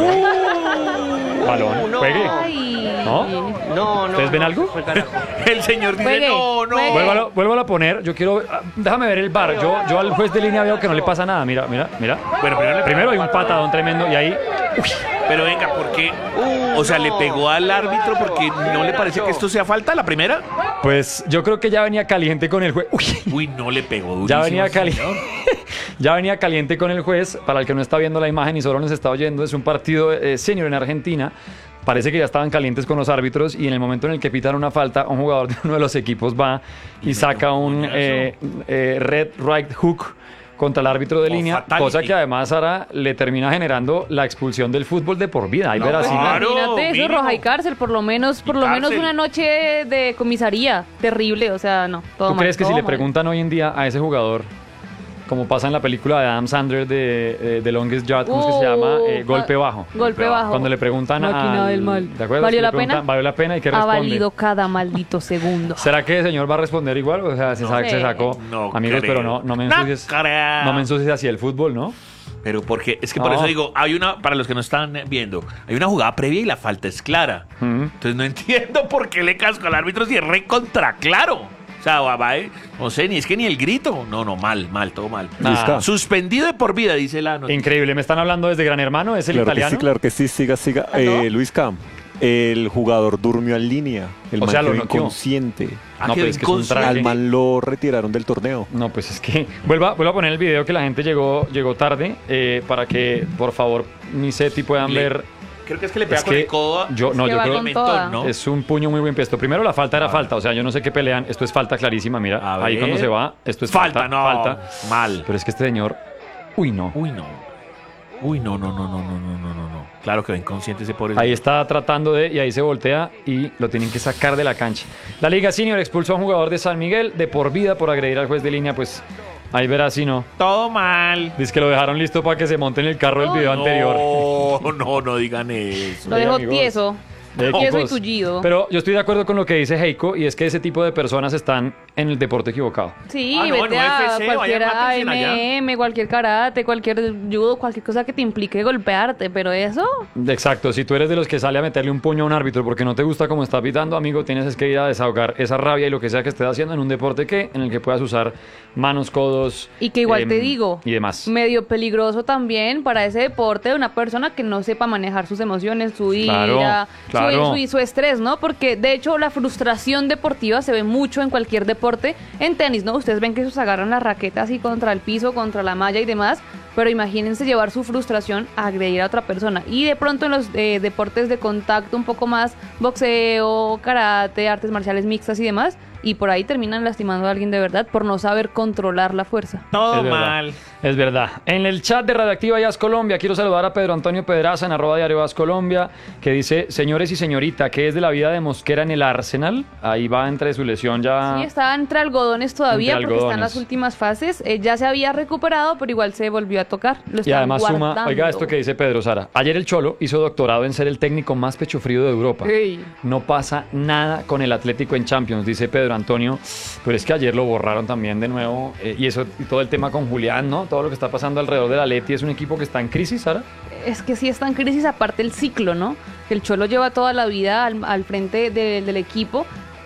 Balón. Juegue. Ay. ¿No? ¿Ustedes ven algo? El señor dice, Juegue, no. juegue. Vuélvalo a poner. Yo quiero... déjame ver el VAR. Yo al juez de línea veo que no le pasa nada. Mira. Bueno, Primero hay un patadón tremendo y ahí... Pero venga, ¿por qué? O sea, le pegó al árbitro porque no le parece que esto sea falta, la primera. Pues yo creo que ya venía caliente con el juez. Uy, no le pegó durísimo. Ya venía señor. caliente. Ya venía caliente con el juez. Para el que no está viendo la imagen y solo nos está oyendo, es un partido senior en Argentina. Parece que ya estaban calientes con los árbitros y en el momento en el que pitan una falta, un jugador de uno de los equipos va y saca un red right hook contra el árbitro de línea, fatality. cosa que además Sara le termina generando la expulsión del fútbol de por vida. Ahí verás. claro. Imagínate, eso mínimo. roja y cárcel, por lo menos cárcel. una noche de comisaría terrible, o sea, no, todo ¿Tú mal, crees que si todo le mal. preguntan hoy en día a ese jugador, como pasa en la película de Adam Sandler de The Longest Yard, ¿cómo es que se llama? Golpe bajo. Golpe bajo. Cuando le preguntan Máquina al- del mal. ¿te acuerdas? ¿Valió Que la le preguntan, pena? ¿Valió la pena? ¿Y qué Ha responde? valido cada maldito segundo. ¿Será que el señor va a responder igual? O sea, se sé. sacó. No Amigos, creo. pero no me No ensucies. creo. No me ensucies hacia el fútbol, ¿no? Pero porque, es que por No. eso digo, hay una, para los que no están viendo, hay una jugada previa y la falta es clara. Entonces no entiendo por qué le casco al árbitro si es re contra claro. O sea, no sé, ni es que ni el grito. No, mal, todo mal. Ah. Suspendido de por vida, dice la noticia. Increíble. ¿Me están hablando desde Gran Hermano? ¿Es el Claro que italiano? sí, claro que sí. Siga. Luis Cam, el jugador durmió en línea. El O man sea, lo quedó noqueó. inconsciente. Ah, No, quedó pero es que es un inconsciente. traje. Al man lo retiraron del torneo. No, pues es que vuelva a poner el video que la gente llegó tarde para que, por favor, Misetti puedan Le- ver. Creo que es que le pega Es con que el codo. yo que va creo con que toda. ¿no? es un puño muy buen puesto. Primero la falta era falta, o sea, yo no sé qué pelean. Esto es falta clarísima, mira. A Ahí ver. cuando se va, esto es Falta, no. falta. Mal. Pero es que este señor, uy, no. Uy, no. Claro que va inconsciente ese pobre. Ahí está tratando de, y ahí se voltea y lo tienen que sacar de la cancha. La Liga Senior expulsó a un jugador de San Miguel de por vida por agredir al juez de línea, pues ahí verás si no. Todo mal. Dice que lo dejaron listo para que se monte en el carro del video anterior. No digan eso. Lo dejó amigos. tieso. De Tieso y equipos. tullido. Pero yo estoy de acuerdo con lo que dice Heiko y es que ese tipo de personas están en el deporte equivocado. Sí, Ah, no, vete no, a FC, cualquier vayan, mátense allá. AMM, cualquier karate, cualquier judo, cualquier cosa que te implique golpearte, pero eso... Exacto, si tú eres de los que sale a meterle un puño a un árbitro porque no te gusta cómo está pitando, amigo, tienes es que ir a desahogar esa rabia y lo que sea que estés haciendo en un deporte en el que puedas usar manos, codos Y que igual te digo, y demás. medio peligroso también para ese deporte de una persona que no sepa manejar sus emociones, su Claro, ira, claro. su estrés, ¿no? Porque de hecho la frustración deportiva se ve mucho en cualquier deporte. En tenis, ¿no? Ustedes ven que esos agarran las raquetas así contra el piso, contra la malla y demás, pero imagínense llevar su frustración a agredir a otra persona. Y de pronto en los deportes de contacto un poco más, boxeo, karate, artes marciales mixtas y demás, y por ahí terminan lastimando a alguien de verdad por no saber controlar la fuerza. Todo Es verdad. mal. Es verdad. En el chat de Radioactiva Jazz Colombia quiero saludar a Pedro Antonio Pedraza en @diario Jazz Colombia, que dice: señores y señorita, ¿qué es de la vida de Mosquera en el Arsenal? Ahí va entre su lesión ya. Sí, estaba entre algodones todavía Entre porque está en algodones. las últimas fases. Ya se había recuperado, pero igual se volvió a tocar. Lo Y están además suma, guardando. oiga esto que dice Pedro Sara. Ayer el Cholo hizo doctorado en ser el técnico más pecho frío de Europa. Ey. No pasa nada con el Atlético en Champions, dice Pedro Antonio. Pero es que ayer lo borraron también de nuevo. Y eso, y todo el tema con Julián, ¿no? Todo lo que está pasando alrededor del Atleti es un equipo que está en crisis, Sara. Es que sí está en crisis aparte el ciclo, ¿no? Que el Cholo lleva toda la vida al frente del equipo.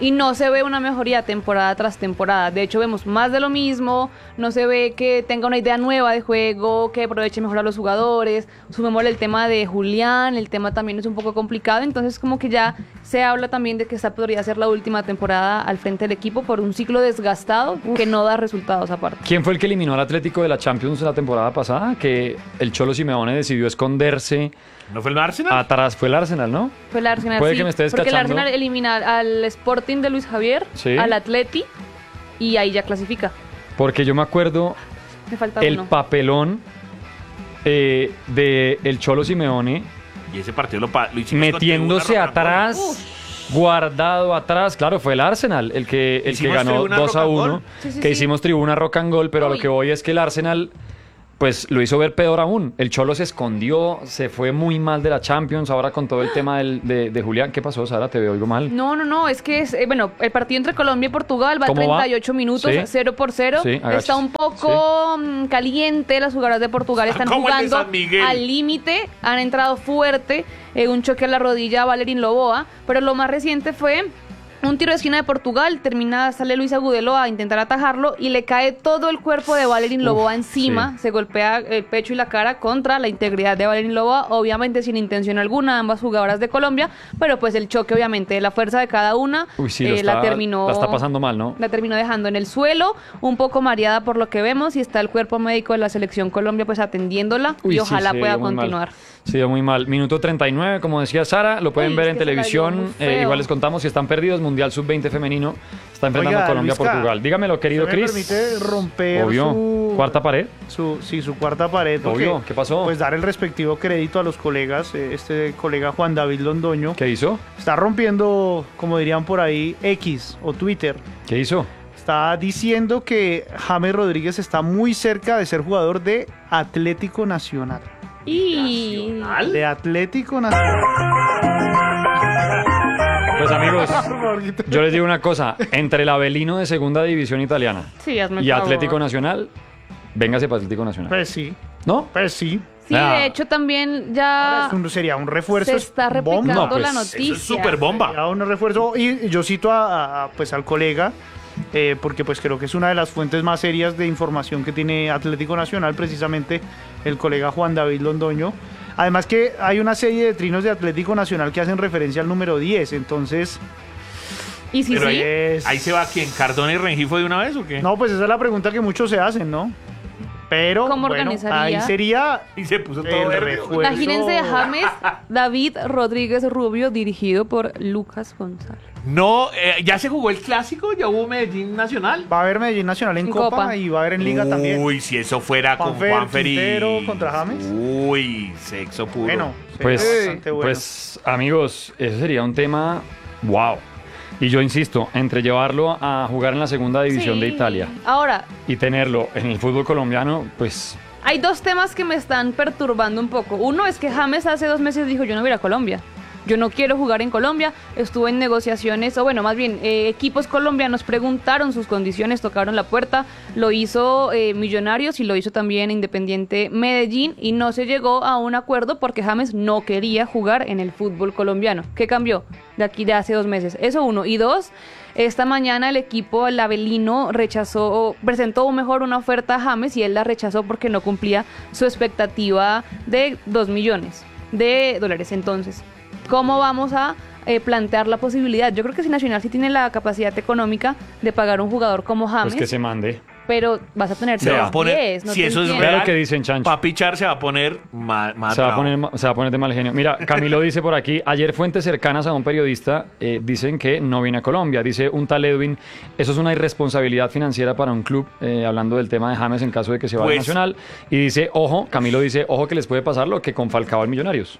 y no se ve una mejoría temporada tras temporada. De hecho, vemos más de lo mismo, no se ve que tenga una idea nueva de juego, que aproveche mejor a los jugadores. Sumémosle el tema de Julián, el tema también es un poco complicado, entonces como que ya se habla también de que esta podría ser la última temporada al frente del equipo por un ciclo desgastado que no da resultados aparte. ¿Quién fue el que eliminó al Atlético de la Champions la temporada pasada? Que el Cholo Simeone decidió esconderse ¿No fue el Arsenal? atrás. Fue el Arsenal, ¿no? Fue el Arsenal, Puede sí, que me estés porque el cachando. Arsenal elimina al Sporting de Luis Javier, Sí. al Atleti, y ahí ya clasifica. Porque yo me acuerdo Me falta el uno. papelón de el Cholo Simeone Y ese partido lo hicimos metiéndose con tribuna rock and roll. atrás, guardado atrás. Claro, fue el Arsenal el que Hicimos ganó tribuna 2-1, rock and roll. Sí, sí, que sí. hicimos tribuna rock and roll, pero a lo Uy. que voy es que el Arsenal pues lo hizo ver peor aún. El Cholo se escondió, se fue muy mal de la Champions, ahora con todo el tema de Julián. ¿Qué pasó, Sara? Te veo algo mal. No, es que es, bueno, el partido entre Colombia y Portugal va a ¿Cómo va? 38 minutos, Sí. 0-0. Sí, agáchese. Está un poco caliente, las jugadoras de Portugal están Como el de jugando San Miguel. al límite, han entrado fuerte, un choque a la rodilla a Valerín Loboa, pero lo más reciente fue un tiro de esquina de Portugal, sale Luis Agudelo a intentar atajarlo y le cae todo el cuerpo de Valerín Loboa encima, sí. se golpea el pecho y la cara contra la integridad de Valerín Loboa, obviamente sin intención alguna, ambas jugadoras de Colombia, pero pues el choque obviamente, la fuerza de cada una, Uy, sí, la terminó... la está pasando mal, ¿no? La terminó dejando en el suelo, un poco mareada por lo que vemos, y está el cuerpo médico de la Selección Colombia pues atendiéndola Uy, y sí, ojalá se pueda vio muy mal. continuar. Se dio muy mal. Minuto 39, como decía Sara, lo pueden Uy, ver es en que se la dio televisión. muy feo. Igual les contamos si están perdidos. Mundial Sub-20 femenino está enfrentando Oiga, a Colombia Luisca, Portugal. Dígamelo, querido ¿usted me Cris. permite romper Obvio. su... Cuarta pared. su cuarta pared? Porque, Obvio. ¿Qué pasó? Pues dar el respectivo crédito a los colegas. Este colega Juan David Londoño ¿Qué hizo? está rompiendo, como dirían por ahí, X o Twitter. ¿Qué hizo? Está diciendo que James Rodríguez está muy cerca de ser jugador de Atlético Nacional. Y... De Atlético Nacional. Pues amigos, yo les digo una cosa. Entre el Avelino de segunda división italiana Sí, hazme el y favor. Atlético Nacional, véngase para Atlético Nacional. Pues sí, ¿No? pues sí. Sí, Ah. de hecho también ya Sería un refuerzo. se está replicando No, pues, la eso noticia. Eso es súper bomba. Sería un refuerzo. Y yo cito pues al colega, porque pues creo que es una de las fuentes más serias de información que tiene Atlético Nacional, precisamente el colega Juan David Londoño. Además que hay una serie de trinos de Atlético Nacional que hacen referencia al número 10, entonces... Y sí, Pero sí. ahí se va quién, ¿Cardona y Rengifo de una vez o qué? No, pues esa es la pregunta que muchos se hacen, ¿no? Pero ¿Cómo bueno, organizaría? ahí sería Y se puso el todo verde. refuerzo. Imagínense a James David Rodríguez Rubio dirigido por Lucas González. No, ya se jugó el clásico, ya hubo Medellín Nacional. Va a haber Medellín Nacional en En Copa, Copa. y va a haber en Liga también. Uy, si eso fuera con Juanfer, Juanfer y... Quintero contra James. Uy, sexo puro. Bueno, sería Pues, bastante bueno. pues amigos, ese sería un tema wow. Y yo insisto, entre llevarlo a jugar en la segunda división de Sí. Italia Ahora, y tenerlo en el fútbol colombiano, pues hay dos temas que me están perturbando un poco. Uno es que James hace 2 meses dijo, yo no voy a ir a Colombia. Yo no quiero jugar en Colombia. Estuve en negociaciones, o bueno, más bien, equipos colombianos preguntaron sus condiciones, tocaron la puerta. Lo hizo Millonarios y lo hizo también Independiente Medellín, y no se llegó a un acuerdo porque James no quería jugar en el fútbol colombiano. ¿Qué cambió de aquí de hace 2 meses? Eso uno. Y dos, esta mañana el equipo, el Avelino, presentó mejor una oferta a James y él la rechazó porque no cumplía su expectativa de $2 millones. Entonces, ¿cómo vamos a plantear la posibilidad? Yo creo que si Nacional sí tiene la capacidad económica de pagar a un jugador como James, que se mande. pero vas a tener Se va a top poner, 10, no si te eso es entiendo. Vea real, lo que dicen, Chancho. para pichar se va a poner más Se va, bravo. se va a poner de mal genio. Mira, Camilo dice por aquí, ayer fuentes cercanas a un periodista dicen que no viene a Colombia. Dice un tal Edwin, eso es una irresponsabilidad financiera para un club, hablando del tema de James en caso de que se vaya Pues- a Nacional. Y dice, ojo, Camilo dice, ojo que les puede pasar lo que con Falcao al Millonarios.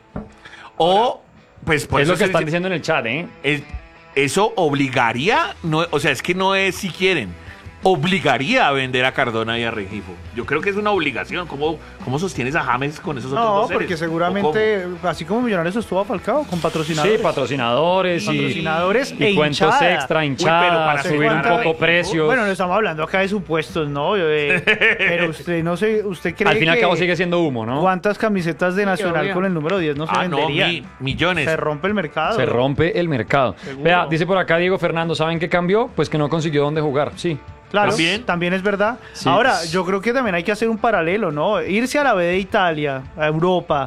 O, pues por Es eso lo que se están dice- diciendo en el chat, ¿eh? eso obligaría, no, o sea, es que no es si quieren. obligaría a vender a Cardona y a Rengifo. Yo creo que es una obligación. ¿Cómo sostienes a James con esos otros No, dos seres? porque seguramente, así como Millonarios estuvo a Falcao, con patrocinadores. Sí, patrocinadores y cuentos hinchada. extra, Uy, hinchada, pero para subir un cuánta- poco precios. Bueno, no estamos hablando acá de supuestos, ¿no? Pero usted no sé, usted cree Al fin y al que cabo sigue siendo humo, ¿no? ¿cuántas camisetas de Nacional obvio. con el número 10 no se No, venderían? millones. Se rompe el mercado. Se rompe el mercado. Seguro. Vea, dice por acá Diego Fernando, ¿saben qué cambió? Pues que no consiguió dónde jugar, sí. Claro, ¿También? también es verdad. Sí. Ahora, yo creo que también hay que hacer un paralelo, ¿no? Irse a la B de Italia, a Europa,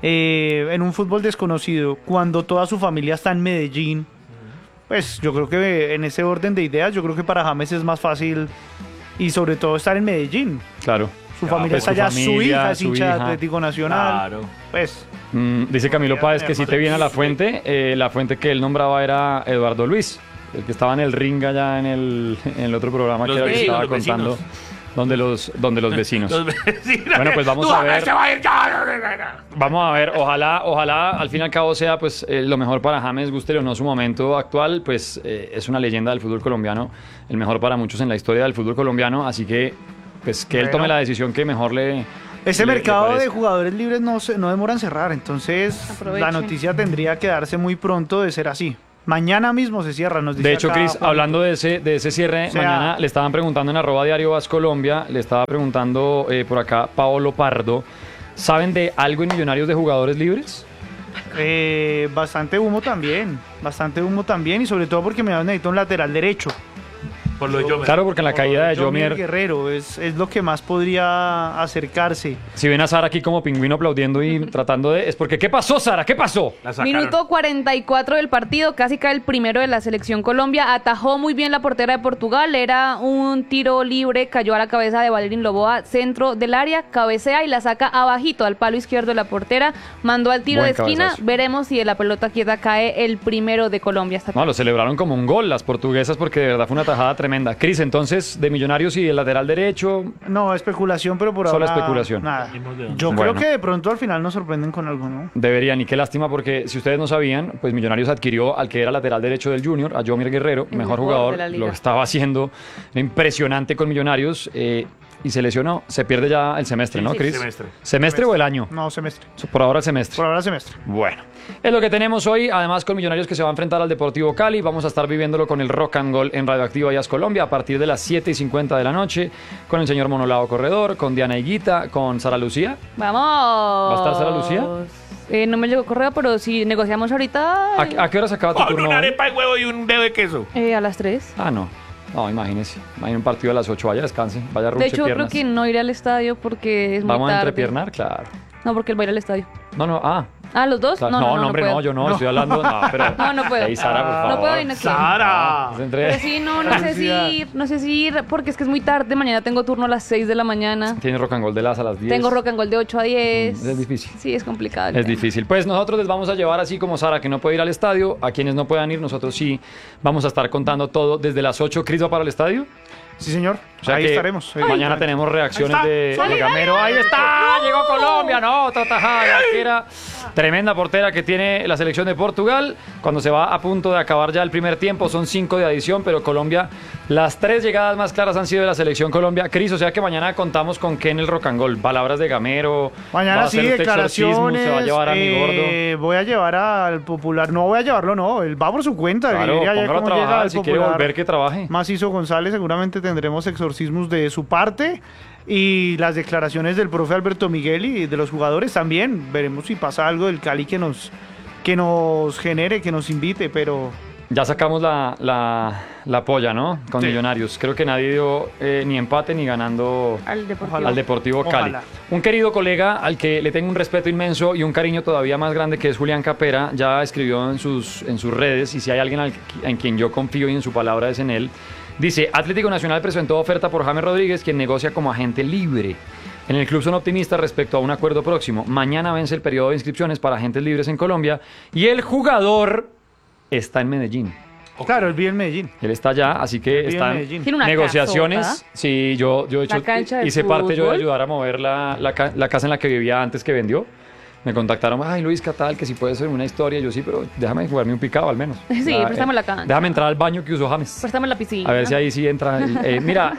en un fútbol desconocido, cuando toda su familia está en Medellín, pues yo creo que en ese orden de ideas, yo creo que para James es más fácil y sobre todo estar en Medellín. Claro. Su familia pues está su allá, su familia, hija es su hincha de hija. Atlético Nacional. Claro. Pues, Dice Camilo Podría Páez que tener si más te viene a la experiencia. fuente, la fuente que él nombraba era Eduardo Luis, el que estaba en el ring allá en el otro programa Los que era el que vecinos, estaba los contando, donde los vecinos. Los vecinos. Bueno, pues vamos No, a ver. se va a ir ya. Vamos a ver, ojalá al fin y al cabo sea pues lo mejor para James, guste o no su momento actual, pues es una leyenda del fútbol colombiano, el mejor para muchos en la historia del fútbol colombiano, así que pues que él Bueno. tome la decisión que mejor le ese le mercado de parezca. jugadores libres no demora en cerrar, entonces Aprovechen. la noticia tendría que darse muy pronto de ser así. Mañana mismo se cierra, nos dice De hecho, acá Cris, Juanito. hablando de ese cierre, O sea, mañana le estaban preguntando en @diario Vas Colombia, le estaba preguntando por acá Paolo Pardo, ¿saben de algo en Millonarios de jugadores libres? Bastante humo también y sobre todo porque me necesito un lateral derecho. Por lo de Yomer. Claro, porque en la caída de Yomier Jomier, Guerrero es lo que más podría acercarse. si ven a Sara aquí como pingüino aplaudiendo y tratando de... Es porque, ¿qué pasó, Sara? ¿Qué pasó? La sacaron. Minuto 44 del partido, casi cae el primero de la selección Colombia. Atajó muy bien la portera de Portugal. Era un tiro libre, cayó a la cabeza de Valerín Loboa, centro del área, cabecea y la saca abajito al palo izquierdo de la portera. Mandó al tiro Buen de esquina. cabezazo. Veremos si de la pelota quieta cae el primero de Colombia. Hasta No, lo celebraron como un gol las portuguesas porque de verdad fue una tajada tremenda. Cris, entonces, de Millonarios y el lateral derecho, No, especulación, pero por Solo ahora especulación. nada. Bueno. Yo creo que de pronto al final nos sorprenden con algo, ¿no? deberían, y qué lástima porque si ustedes no sabían, pues Millonarios adquirió al que era lateral derecho del Junior, a Jomier Guerrero, El mejor mejor jugador, de la liga. lo estaba haciendo impresionante con Millonarios y se lesionó, se pierde ya el semestre, ¿no, sí. Cris? Semestre. ¿Semestre o el año? No, semestre. Por ahora el semestre. Por ahora semestre. Bueno, es lo que tenemos hoy, además con Millonarios que se va a enfrentar al Deportivo Cali, vamos a estar viviéndolo con el Rock and Roll en Radioactiva Jazz Colombia a partir de las 7:50 de la noche, con el señor Monolao Corredor, con Diana Higuita, con Sara Lucía. Vamos. ¿Va a estar Sara Lucía? No me llegó correo, pero si negociamos ahorita ¿A qué hora se acaba tu Con turno una hoy? arepa de huevo y un dedo de queso. a las 3. Ah, no. No, imagínese. Imagínese un partido a las 8. Vaya, descanse. Vaya, De ruche hecho, creo piernas. que no iré al estadio porque es muy ¿Vamos a tarde. entrepiernar? Claro. No, porque él va a ir al estadio. No. Ah, ¿los dos? Claro. No, hombre, puedo. no, yo no, estoy hablando. No, pero. No puedo. Ahí, Sara, por favor. No puedo y no quiero. ¡Sara! Se entre- Pero sí, no sé si ir, porque es que es muy tarde. Mañana tengo turno a las 6 de la mañana. Tiene rock and roll de las a las 10. Tengo rock and roll de 8 a 10. Es difícil. Sí, es complicado. el Es tema. difícil. Pues nosotros les vamos a llevar así como Sara, que no puede ir al estadio. A quienes no puedan ir, nosotros sí vamos a estar contando todo desde las 8. ¿Cris va para el estadio? Sí, señor. O sea Ahí que estaremos. Mañana tenemos reacciones Ahí de está. Gamero. ¡Ahí está! ¡Llegó Colombia! No, otra tajada. Que era tremenda portera que tiene la selección de Portugal. Cuando se va a punto de acabar ya el primer tiempo, son 5 de adición, pero Colombia, las 3 llegadas más claras han sido de la selección Colombia. Cris, o sea que mañana contamos con qué en el Rock and Roll. Palabras de Gamero. ¿Va Mañana a sí, hacer usted exorcismo? declaraciones. ¿Se va a llevar a mi gordo? Voy a llevar al Popular. No voy a llevarlo, no. Él va por su cuenta. Claro, Mire allá póngalo a cómo llega trabajar. al Si quiere Popular. volver, que trabaje. Macizo González, seguramente tendremos exorcismos de su parte y las declaraciones del profe Alberto Miguel y de los jugadores también. Veremos si pasa algo del Cali que nos genere, que nos invite, pero Ya sacamos la polla, ¿no? Con Sí. Millonarios. Creo que nadie dio ni empate ni ganando Al Deportivo. Ojalá. al Deportivo Cali. Ojalá. Un querido colega al que le tengo un respeto inmenso y un cariño todavía más grande, que es Julián Capera, ya escribió en sus redes, y si hay alguien en quien yo confío y en su palabra es en él. Dice: Atlético Nacional presentó oferta por James Rodríguez, quien negocia como agente libre. En el club son optimistas respecto a un acuerdo próximo. Mañana vence el periodo de inscripciones para agentes libres en Colombia y el jugador está en Medellín. claro, él vive en Medellín. Él está allá, así que Vive en están Medellín. Tiene una negociaciones. casota. Sí, yo he hecho, La cancha de hice parte yo de fútbol. ayudar a mover la casa en la que vivía antes que vendió. Me contactaron, ay Luis, ¿qué tal? Que si puede ser una historia. Yo sí, pero déjame jugarme un picado al menos. Sí, préstame la cancha. Déjame entrar al baño que usó James. Préstame la piscina. A ver si ahí sí entra. Mira,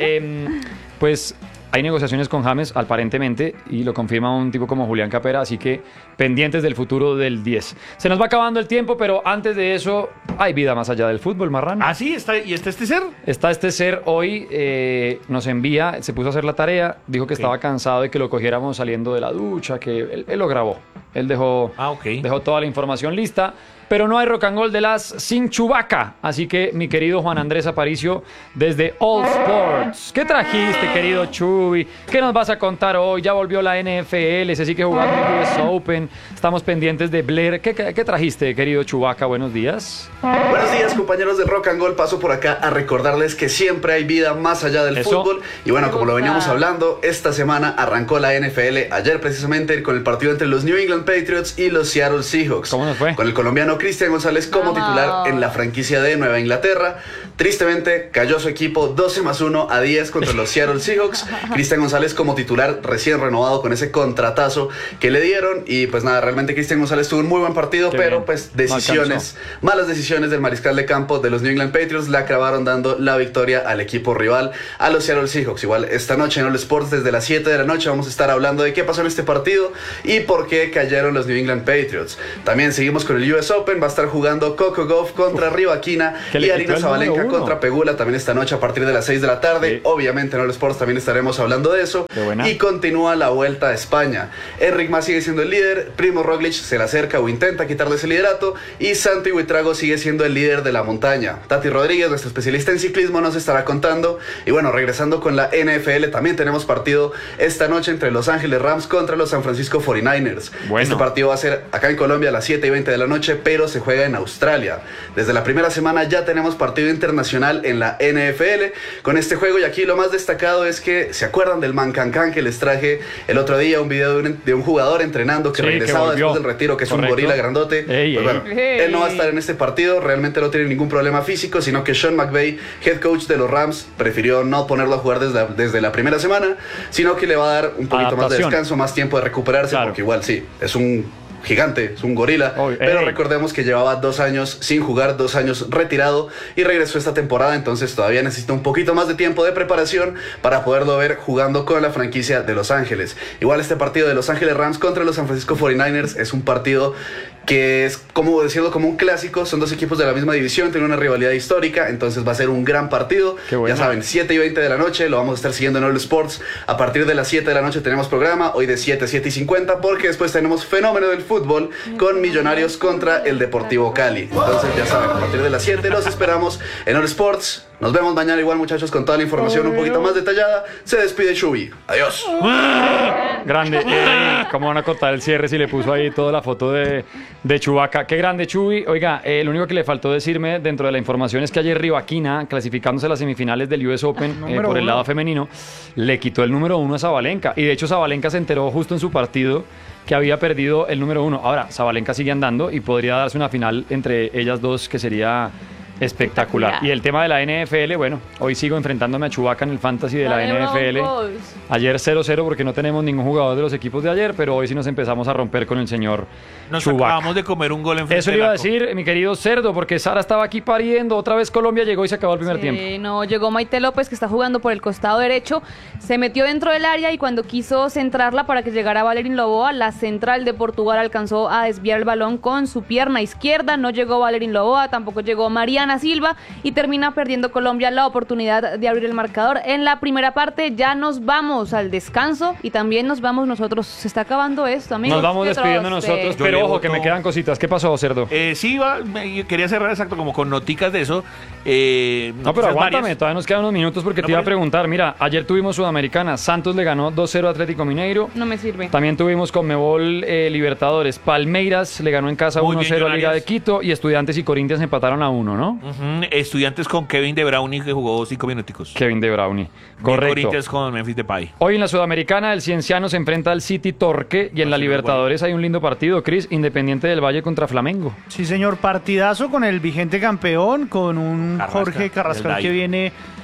pues hay negociaciones con James, aparentemente, y lo confirma un tipo como Julián Capera, así que pendientes del futuro del 10. Se nos va acabando el tiempo, pero antes de eso, hay vida más allá del fútbol, Marrano. Ah, sí, ¿y está este ser? Está este ser hoy, nos envía, se puso a hacer la tarea, dijo que estaba cansado de que lo cogiéramos saliendo de la ducha, que él lo grabó. Él dejó toda la información lista. Pero no hay rock and roll de las sin Chewbacca. Así que, mi querido Juan Andrés Aparicio, desde All Sports. ¿Qué trajiste, querido Chuy? ¿Qué nos vas a contar hoy? Ya volvió la NFL, se sigue jugando el US Open. Estamos pendientes de Blair. ¿Qué trajiste, querido Chewbacca? Buenos días. Buenos días, compañeros de Rock and Roll. Paso por acá a recordarles que siempre hay vida más allá del fútbol. Y bueno, como lo veníamos hablando, esta semana arrancó la NFL. Ayer, precisamente, con el partido entre los New England Patriots y los Seattle Seahawks. ¿Cómo nos fue? Con el colombiano Cristian González como titular en la franquicia de Nueva Inglaterra. Tristemente cayó su equipo 12-1 contra los Seattle Seahawks. Cristian González como titular recién renovado con ese contratazo que le dieron. Y pues nada, realmente Cristian González tuvo un muy buen partido, pero pues malas decisiones del mariscal de campo de los New England Patriots le acabaron dando la victoria al equipo rival, a los Seattle Seahawks. Igual esta noche en All Sports desde las 7 de la noche vamos a estar hablando de qué pasó en este partido y por qué cayeron los New England Patriots. También seguimos con el US Open. Va a estar jugando Coco Gauff contra Rivaquina y Arina Sabalenka contra Pegula también esta noche a partir de las 6 de la tarde. Sí. Obviamente en All Sports también estaremos hablando de eso. Y continúa la Vuelta a España. Enric Mas sigue siendo el líder, Primo Roglic se le acerca o intenta quitarle ese liderato y Santi Buitrago sigue siendo el líder de la montaña. Tati Rodríguez, nuestro especialista en ciclismo, nos estará contando. Y bueno, regresando con la NFL, también tenemos partido esta noche entre Los Ángeles Rams contra los San Francisco 49ers. Este partido va a ser acá en Colombia a las 7:20 de la noche, pero se juega en Australia. Desde la primera semana ya tenemos partido internacional en la NFL con este juego, y aquí lo más destacado es que ¿se acuerdan del Mancancán que les traje el otro día? Un video de un jugador entrenando que regresaba después del retiro, que es un gorila grandote. Él no va a estar en este partido, realmente no tiene ningún problema físico, sino que Sean McVay, head coach de los Rams, prefirió no ponerlo a jugar desde la primera semana, sino que le va a dar un poquito más de descanso, más tiempo de recuperarse, porque igual sí, es un gigante, es un gorila, pero recordemos que llevaba 2 años sin jugar, 2 años retirado y regresó esta temporada, entonces todavía necesita un poquito más de tiempo de preparación para poderlo ver jugando con la franquicia de Los Ángeles. Igual este partido de Los Ángeles Rams contra los San Francisco 49ers es un partido que es, como decirlo, como un clásico. Son dos equipos de la misma división, tienen una rivalidad histórica, entonces va a ser un gran partido. Ya saben, 7:20 de la noche, lo vamos a estar siguiendo en All Sports. A partir de las 7 de la noche tenemos programa, hoy de 7:50, porque después tenemos Fenómeno del Fútbol con Millonarios contra el Deportivo Cali. Entonces ya saben, a partir de las 7 los esperamos en All Sports. Nos vemos mañana igual, muchachos, con toda la información un poquito más detallada. Se despide Chubi. Adiós. Grande. ¿Cómo van a cortar el cierre si le puso ahí toda la foto de Chewbacca? Qué grande, Chubi. Oiga, lo único que le faltó decirme dentro de la información es que ayer Rivaquina, clasificándose a las semifinales del US Open por el lado femenino, le quitó el número 1 a Sabalenka. Y de hecho Sabalenka se enteró justo en su partido que había perdido el número 1. Ahora, Sabalenka sigue andando y podría darse una final entre ellas dos que sería espectacular. Y el tema de la NFL, bueno, hoy sigo enfrentándome a Chewbacca en el fantasy de la NFL. Ayer 0-0 porque no tenemos ningún jugador de los equipos de ayer, pero hoy sí nos empezamos a romper con el señor Chewbacca. Acabamos de comer un gol en frente. Eso le iba a decir, mi querido Cerdo, porque Sara estaba aquí pariendo. Otra vez Colombia llegó y se acabó el primer tiempo. No, llegó Maite López, que está jugando por el costado derecho. Se metió dentro del área y cuando quiso centrarla para que llegara Valerín Loboa, la central de Portugal alcanzó a desviar el balón con su pierna izquierda. No llegó Valerín Loboa, tampoco llegó Mariana Silva, y termina perdiendo Colombia la oportunidad de abrir el marcador en la primera parte. Ya nos vamos al descanso y también nos vamos nosotros. Se está acabando esto, amigos. Nos vamos despidiendo nosotros, pero ojo, que me quedan cositas. ¿Qué pasó, Cerdo? Sí, quería cerrar exacto como con noticas de eso. No, pero aguántame, todavía nos quedan unos minutos porque te iba a preguntar. Mira, ayer tuvimos Sudamericana. Santos le ganó 2-0 a Atlético Mineiro. No me sirve. También tuvimos Conmebol Libertadores. Palmeiras le ganó en casa 1-0 a Liga de Quito y Estudiantes y Corinthians empataron a 1, ¿no? Estudiantes con Kevin De Bruyne, que jugó 5 minuticos. Kevin De Bruyne, correcto. Corinthians con Memphis Depay. Hoy en la Sudamericana el Cienciano se enfrenta al City Torque y en la Libertadores hay un lindo partido, Cris, Independiente del Valle contra Flamengo. Sí, señor, partidazo con el vigente campeón, con un Carrascal, Jorge Carrascal que viene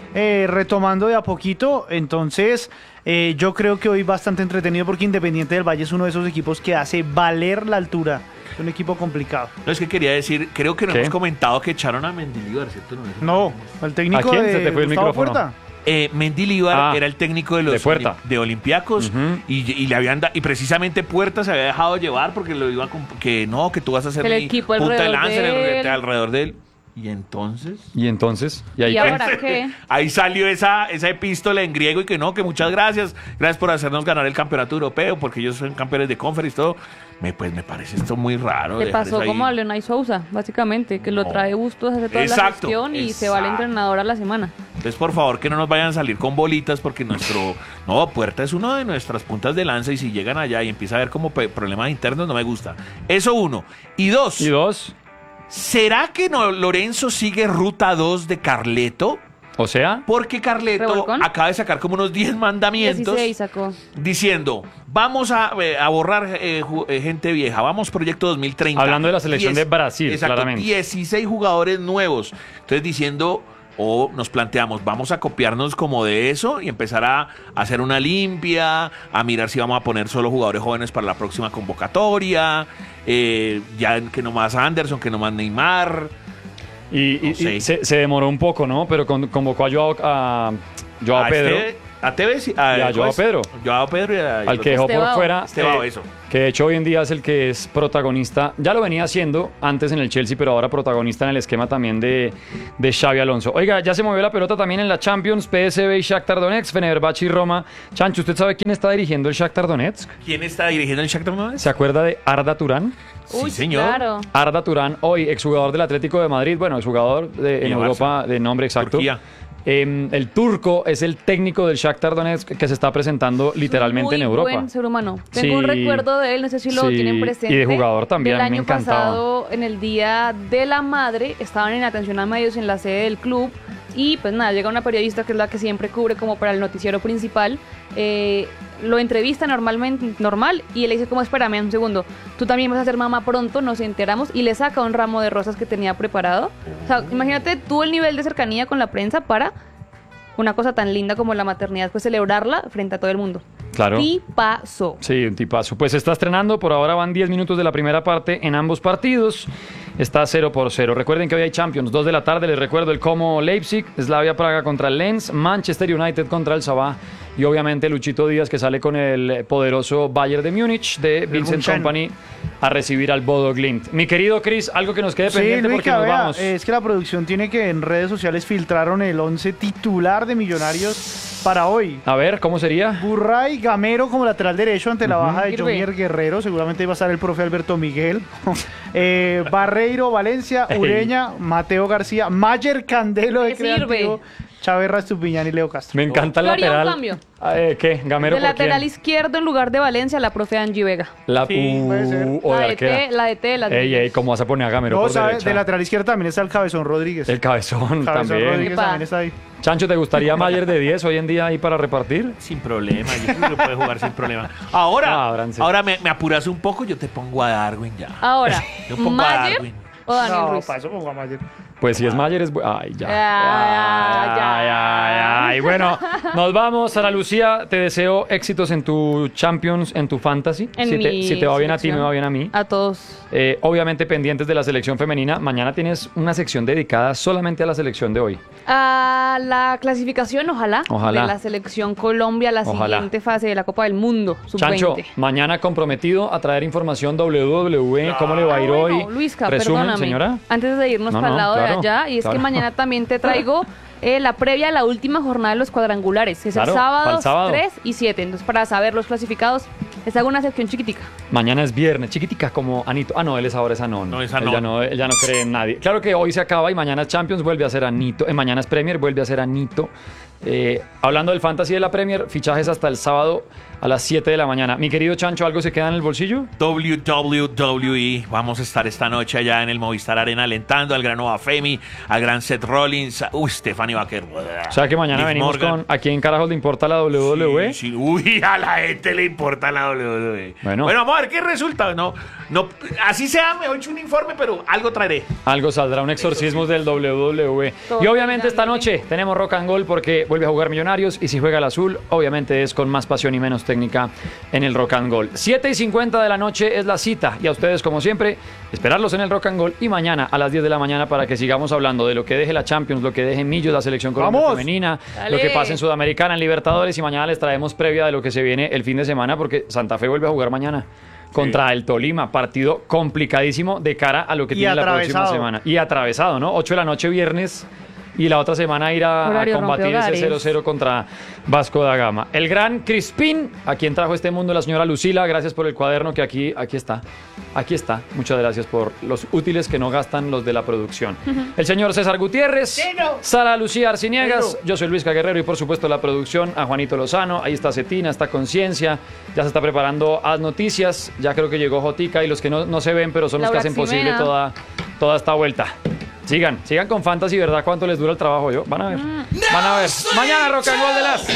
retomando de a poquito. Entonces, yo creo que hoy bastante entretenido porque Independiente del Valle es uno de esos equipos que hace valer la altura. Es un equipo complicado. No, es que quería decir, creo que no ¿Qué? hemos comentado que echaron a Mendilibar, ¿cierto? No, el técnico ¿A quién de se te fue el Gustavo micrófono? Puerta. Mendilibar era el técnico de los de Puerta. de Olympiacos Ujú. y le habían y precisamente Puerta se había dejado llevar porque lo iba que no, que tú vas a hacer El mi equipo punta de alrededor lanza de él. alrededor de él. Y entonces ¿Y ahí ¿Y qué? ahora qué? ahí salió esa epístola en griego y que no, que muchas gracias por hacernos ganar el campeonato europeo, porque ellos son campeones de conference y todo. Pues me parece esto muy raro. Le dejar pasó eso ahí. como a Leonay Sousa, básicamente, que lo No. trae Bustos, hace toda la Exacto, gestión y se va el exacto. entrenador a la semana. Entonces, por favor, que no nos vayan a salir con bolitas, porque Puerta es uno de nuestras puntas de lanza y si llegan allá y empieza a haber como problemas internos, no me gusta. Eso uno. Y dos, ¿Y dos? ¿será que Lorenzo sigue ruta 2 de Carleto? O sea, Porque Carleto ¿Revolcón? acaba de sacar como unos 10 mandamientos 16 sacó. diciendo, vamos a borrar gente vieja, vamos proyecto 2030. Hablando de la selección de Brasil, exacto, claramente. 16 jugadores nuevos. Entonces diciendo, nos planteamos, vamos a copiarnos como de eso y empezar a hacer una limpia, a mirar si vamos a poner solo jugadores jóvenes para la próxima convocatoria, ya que no más Anderson, que no más Neymar. y sé. se demoró un poco, ¿no? Pero convocó a Joao Pedro. A Tevez Y a Joao Pedro. Joao Pedro y Al que dejó por Estevao. fuera, Estevao, eso. que de hecho hoy en día es el que es protagonista, ya lo venía haciendo antes en el Chelsea, pero ahora protagonista en el esquema también de Xavi Alonso. Oiga, ya se movió la pelota también en la Champions, PSV y Shakhtar Donetsk, Fenerbahce y Roma. Chancho, ¿usted sabe quién está dirigiendo el Shakhtar Donetsk? ¿Quién está dirigiendo el Shakhtar Donetsk? ¿Se acuerda de Arda Turán? Uy, Sí, señor. Claro. Arda Turán, hoy exjugador del Atlético de Madrid, bueno, exjugador Y en de Europa de nombre exacto. Turquía. El turco es el técnico del Shakhtar Donetsk que se está presentando literalmente en Europa. Muy buen ser humano. Tengo un Sí. recuerdo de él, no sé si lo Sí, tienen presente. y de jugador también, Del me año encantaba. pasado, en el Día de la Madre, estaban en atención a medios en la sede del club y pues nada, llega una periodista que es la que siempre cubre como para el noticiero principal. Lo entrevista normal y él le dice como espérame un segundo, tú también vas a ser mamá pronto, nos enteramos, y le saca un ramo de rosas que tenía preparado. O sea, imagínate tú el nivel de cercanía con la prensa para una cosa tan linda como la maternidad, pues celebrarla frente a todo el mundo. Claro. Y pasó. Sí, un tipazo. Pues se está estrenando, por ahora van 10 minutos de la primera parte en ambos partidos. Está 0-0. Recuerden que hoy hay Champions, 2 de la tarde, les recuerdo el Como Leipzig, Slavia Praga contra el Lens, Manchester United contra el Sabah y obviamente Luchito Díaz que sale con el poderoso Bayern de Múnich de Vincent Munchen. Kompany a recibir al Bodo Glimt. Mi querido Chris, algo que nos quede Sí, pendiente porque Luica, nos vea, vamos. es que la producción tiene que en redes sociales filtraron el 11 titular de Millonarios para hoy. A ver, ¿cómo sería? Burray Gamero como lateral derecho ante la baja de Sirve. Jomier Guerrero. Seguramente iba a estar el profe Alberto Miguel. Barreiro, Valencia, Ey. Ureña, Mateo García, Mayer Candelo de Me sirve. Creativo, Chávez Estupiñán y Leo Castro. Me encanta el Yo haría un lateral. cambio. ¿Qué? ¿Gamero De por lateral quién? izquierdo en lugar de Valencia, la profe Angie Vega. puede ser. O de La de arquera. T, la de T, la de Ey, ey, ¿cómo vas a poner a Gamero No, por sabe, derecha? de lateral izquierdo también está el Cabezón Rodríguez. El cabezón también. Rodríguez Epa. también está ahí. Chancho, ¿te gustaría Mayer de 10 hoy en día ahí para repartir? Sin problema, yo creo que lo puede jugar sin problema. Ahora, Ábranse. ahora me apuras un poco, yo te pongo a Darwin ya. Ahora, Yo pongo a Mayer Darwin. o Daniel No, Ruiz. para eso pongo a Mayer. Pues si es Mayer es... Ay, ya. Ya. Ay. Bueno, nos vamos. Sara Lucía, te deseo éxitos en tu Champions, en tu Fantasy. En Si te va bien a ti, selección. me va bien a mí. A todos. Obviamente pendientes de la selección femenina. Mañana tienes una sección dedicada solamente a la selección de hoy. A la clasificación, ojalá, Ojalá. de la selección Colombia a la Ojalá. siguiente fase de la Copa del Mundo, Chancho, sub-20. mañana comprometido a traer información WWE, cómo le va a ir hoy. Bueno, Luisca, Resumen, perdóname. señora. Antes de irnos No, para el no, lado claro, de allá, y es claro. que mañana también te traigo la previa a la última jornada de los cuadrangulares. Es Claro, el para sábado, el sábado. 3 y 7. Entonces, para saber los clasificados, les hago una sección chiquitica. Mañana es viernes, chiquitica como Anito. Ah, no, él es ahora es Anón. No, es Él Anón. ya no cree en nadie. Claro que hoy se acaba y mañana es Champions, vuelve a ser Anito. Mañana es Premier, vuelve a ser Anito. Hablando del Fantasy de la Premier, fichajes hasta el sábado a las 7 de la mañana. Mi querido Chancho, ¿algo se queda en el bolsillo? WWE. Vamos a estar esta noche allá en el Movistar Arena alentando al gran Nova Femi, al gran Seth Rollins, Stephanie Baker. O sea que mañana Liv venimos Morgan. con ¿a quién carajos le importa la WWE? Sí, sí. Uy, a la gente le importa la WWE. Bueno. Vamos a ver qué resulta. No, así sea, me he hecho un informe, pero algo traeré. Algo saldrá, un exorcismo del WWE. Todo Y obviamente esta dándole. noche tenemos Rock and Gold porque vuelve a jugar Millonarios y si juega el azul, obviamente es con más pasión y menos técnica en el Rock and Gold. 7:50 de la noche es la cita y a ustedes como siempre, esperarlos en el Rock and Gold y mañana a las 10 de la mañana para que sigamos hablando de lo que deje la Champions, lo que deje Millos, la selección Colombia ¡Vamos! femenina, Dale. lo que pasa en Sudamericana, en Libertadores y mañana les traemos previa de lo que se viene el fin de semana porque Santa Fe vuelve a jugar mañana. Contra el Tolima, partido complicadísimo de cara a lo que Y tiene la próxima atravesado. semana. Y atravesado, ¿no? 8 de la noche viernes y la otra semana ir a Horario combatir ese rompehogares. 0-0 contra Vasco da Gama. El gran Crispín, a quien trajo este mundo la señora Lucila, gracias por el cuaderno que aquí está. Aquí está. Muchas gracias por los útiles que no gastan los de la producción. El señor César Gutiérrez, Sara Lucía Arciniegas, yo soy Luis Guerrero y por supuesto la producción a Juanito Lozano, ahí está Cetina, está Conciencia, ya se está preparando Haz Noticias, ya creo que llegó Jotica y los que no se ven pero son los que Laura hacen posible Ximena. toda esta vuelta. Sigan con Fantasy, ¿verdad? ¿Cuánto les dura el trabajo yo? Van a ver. Mañana Rock and Roll de las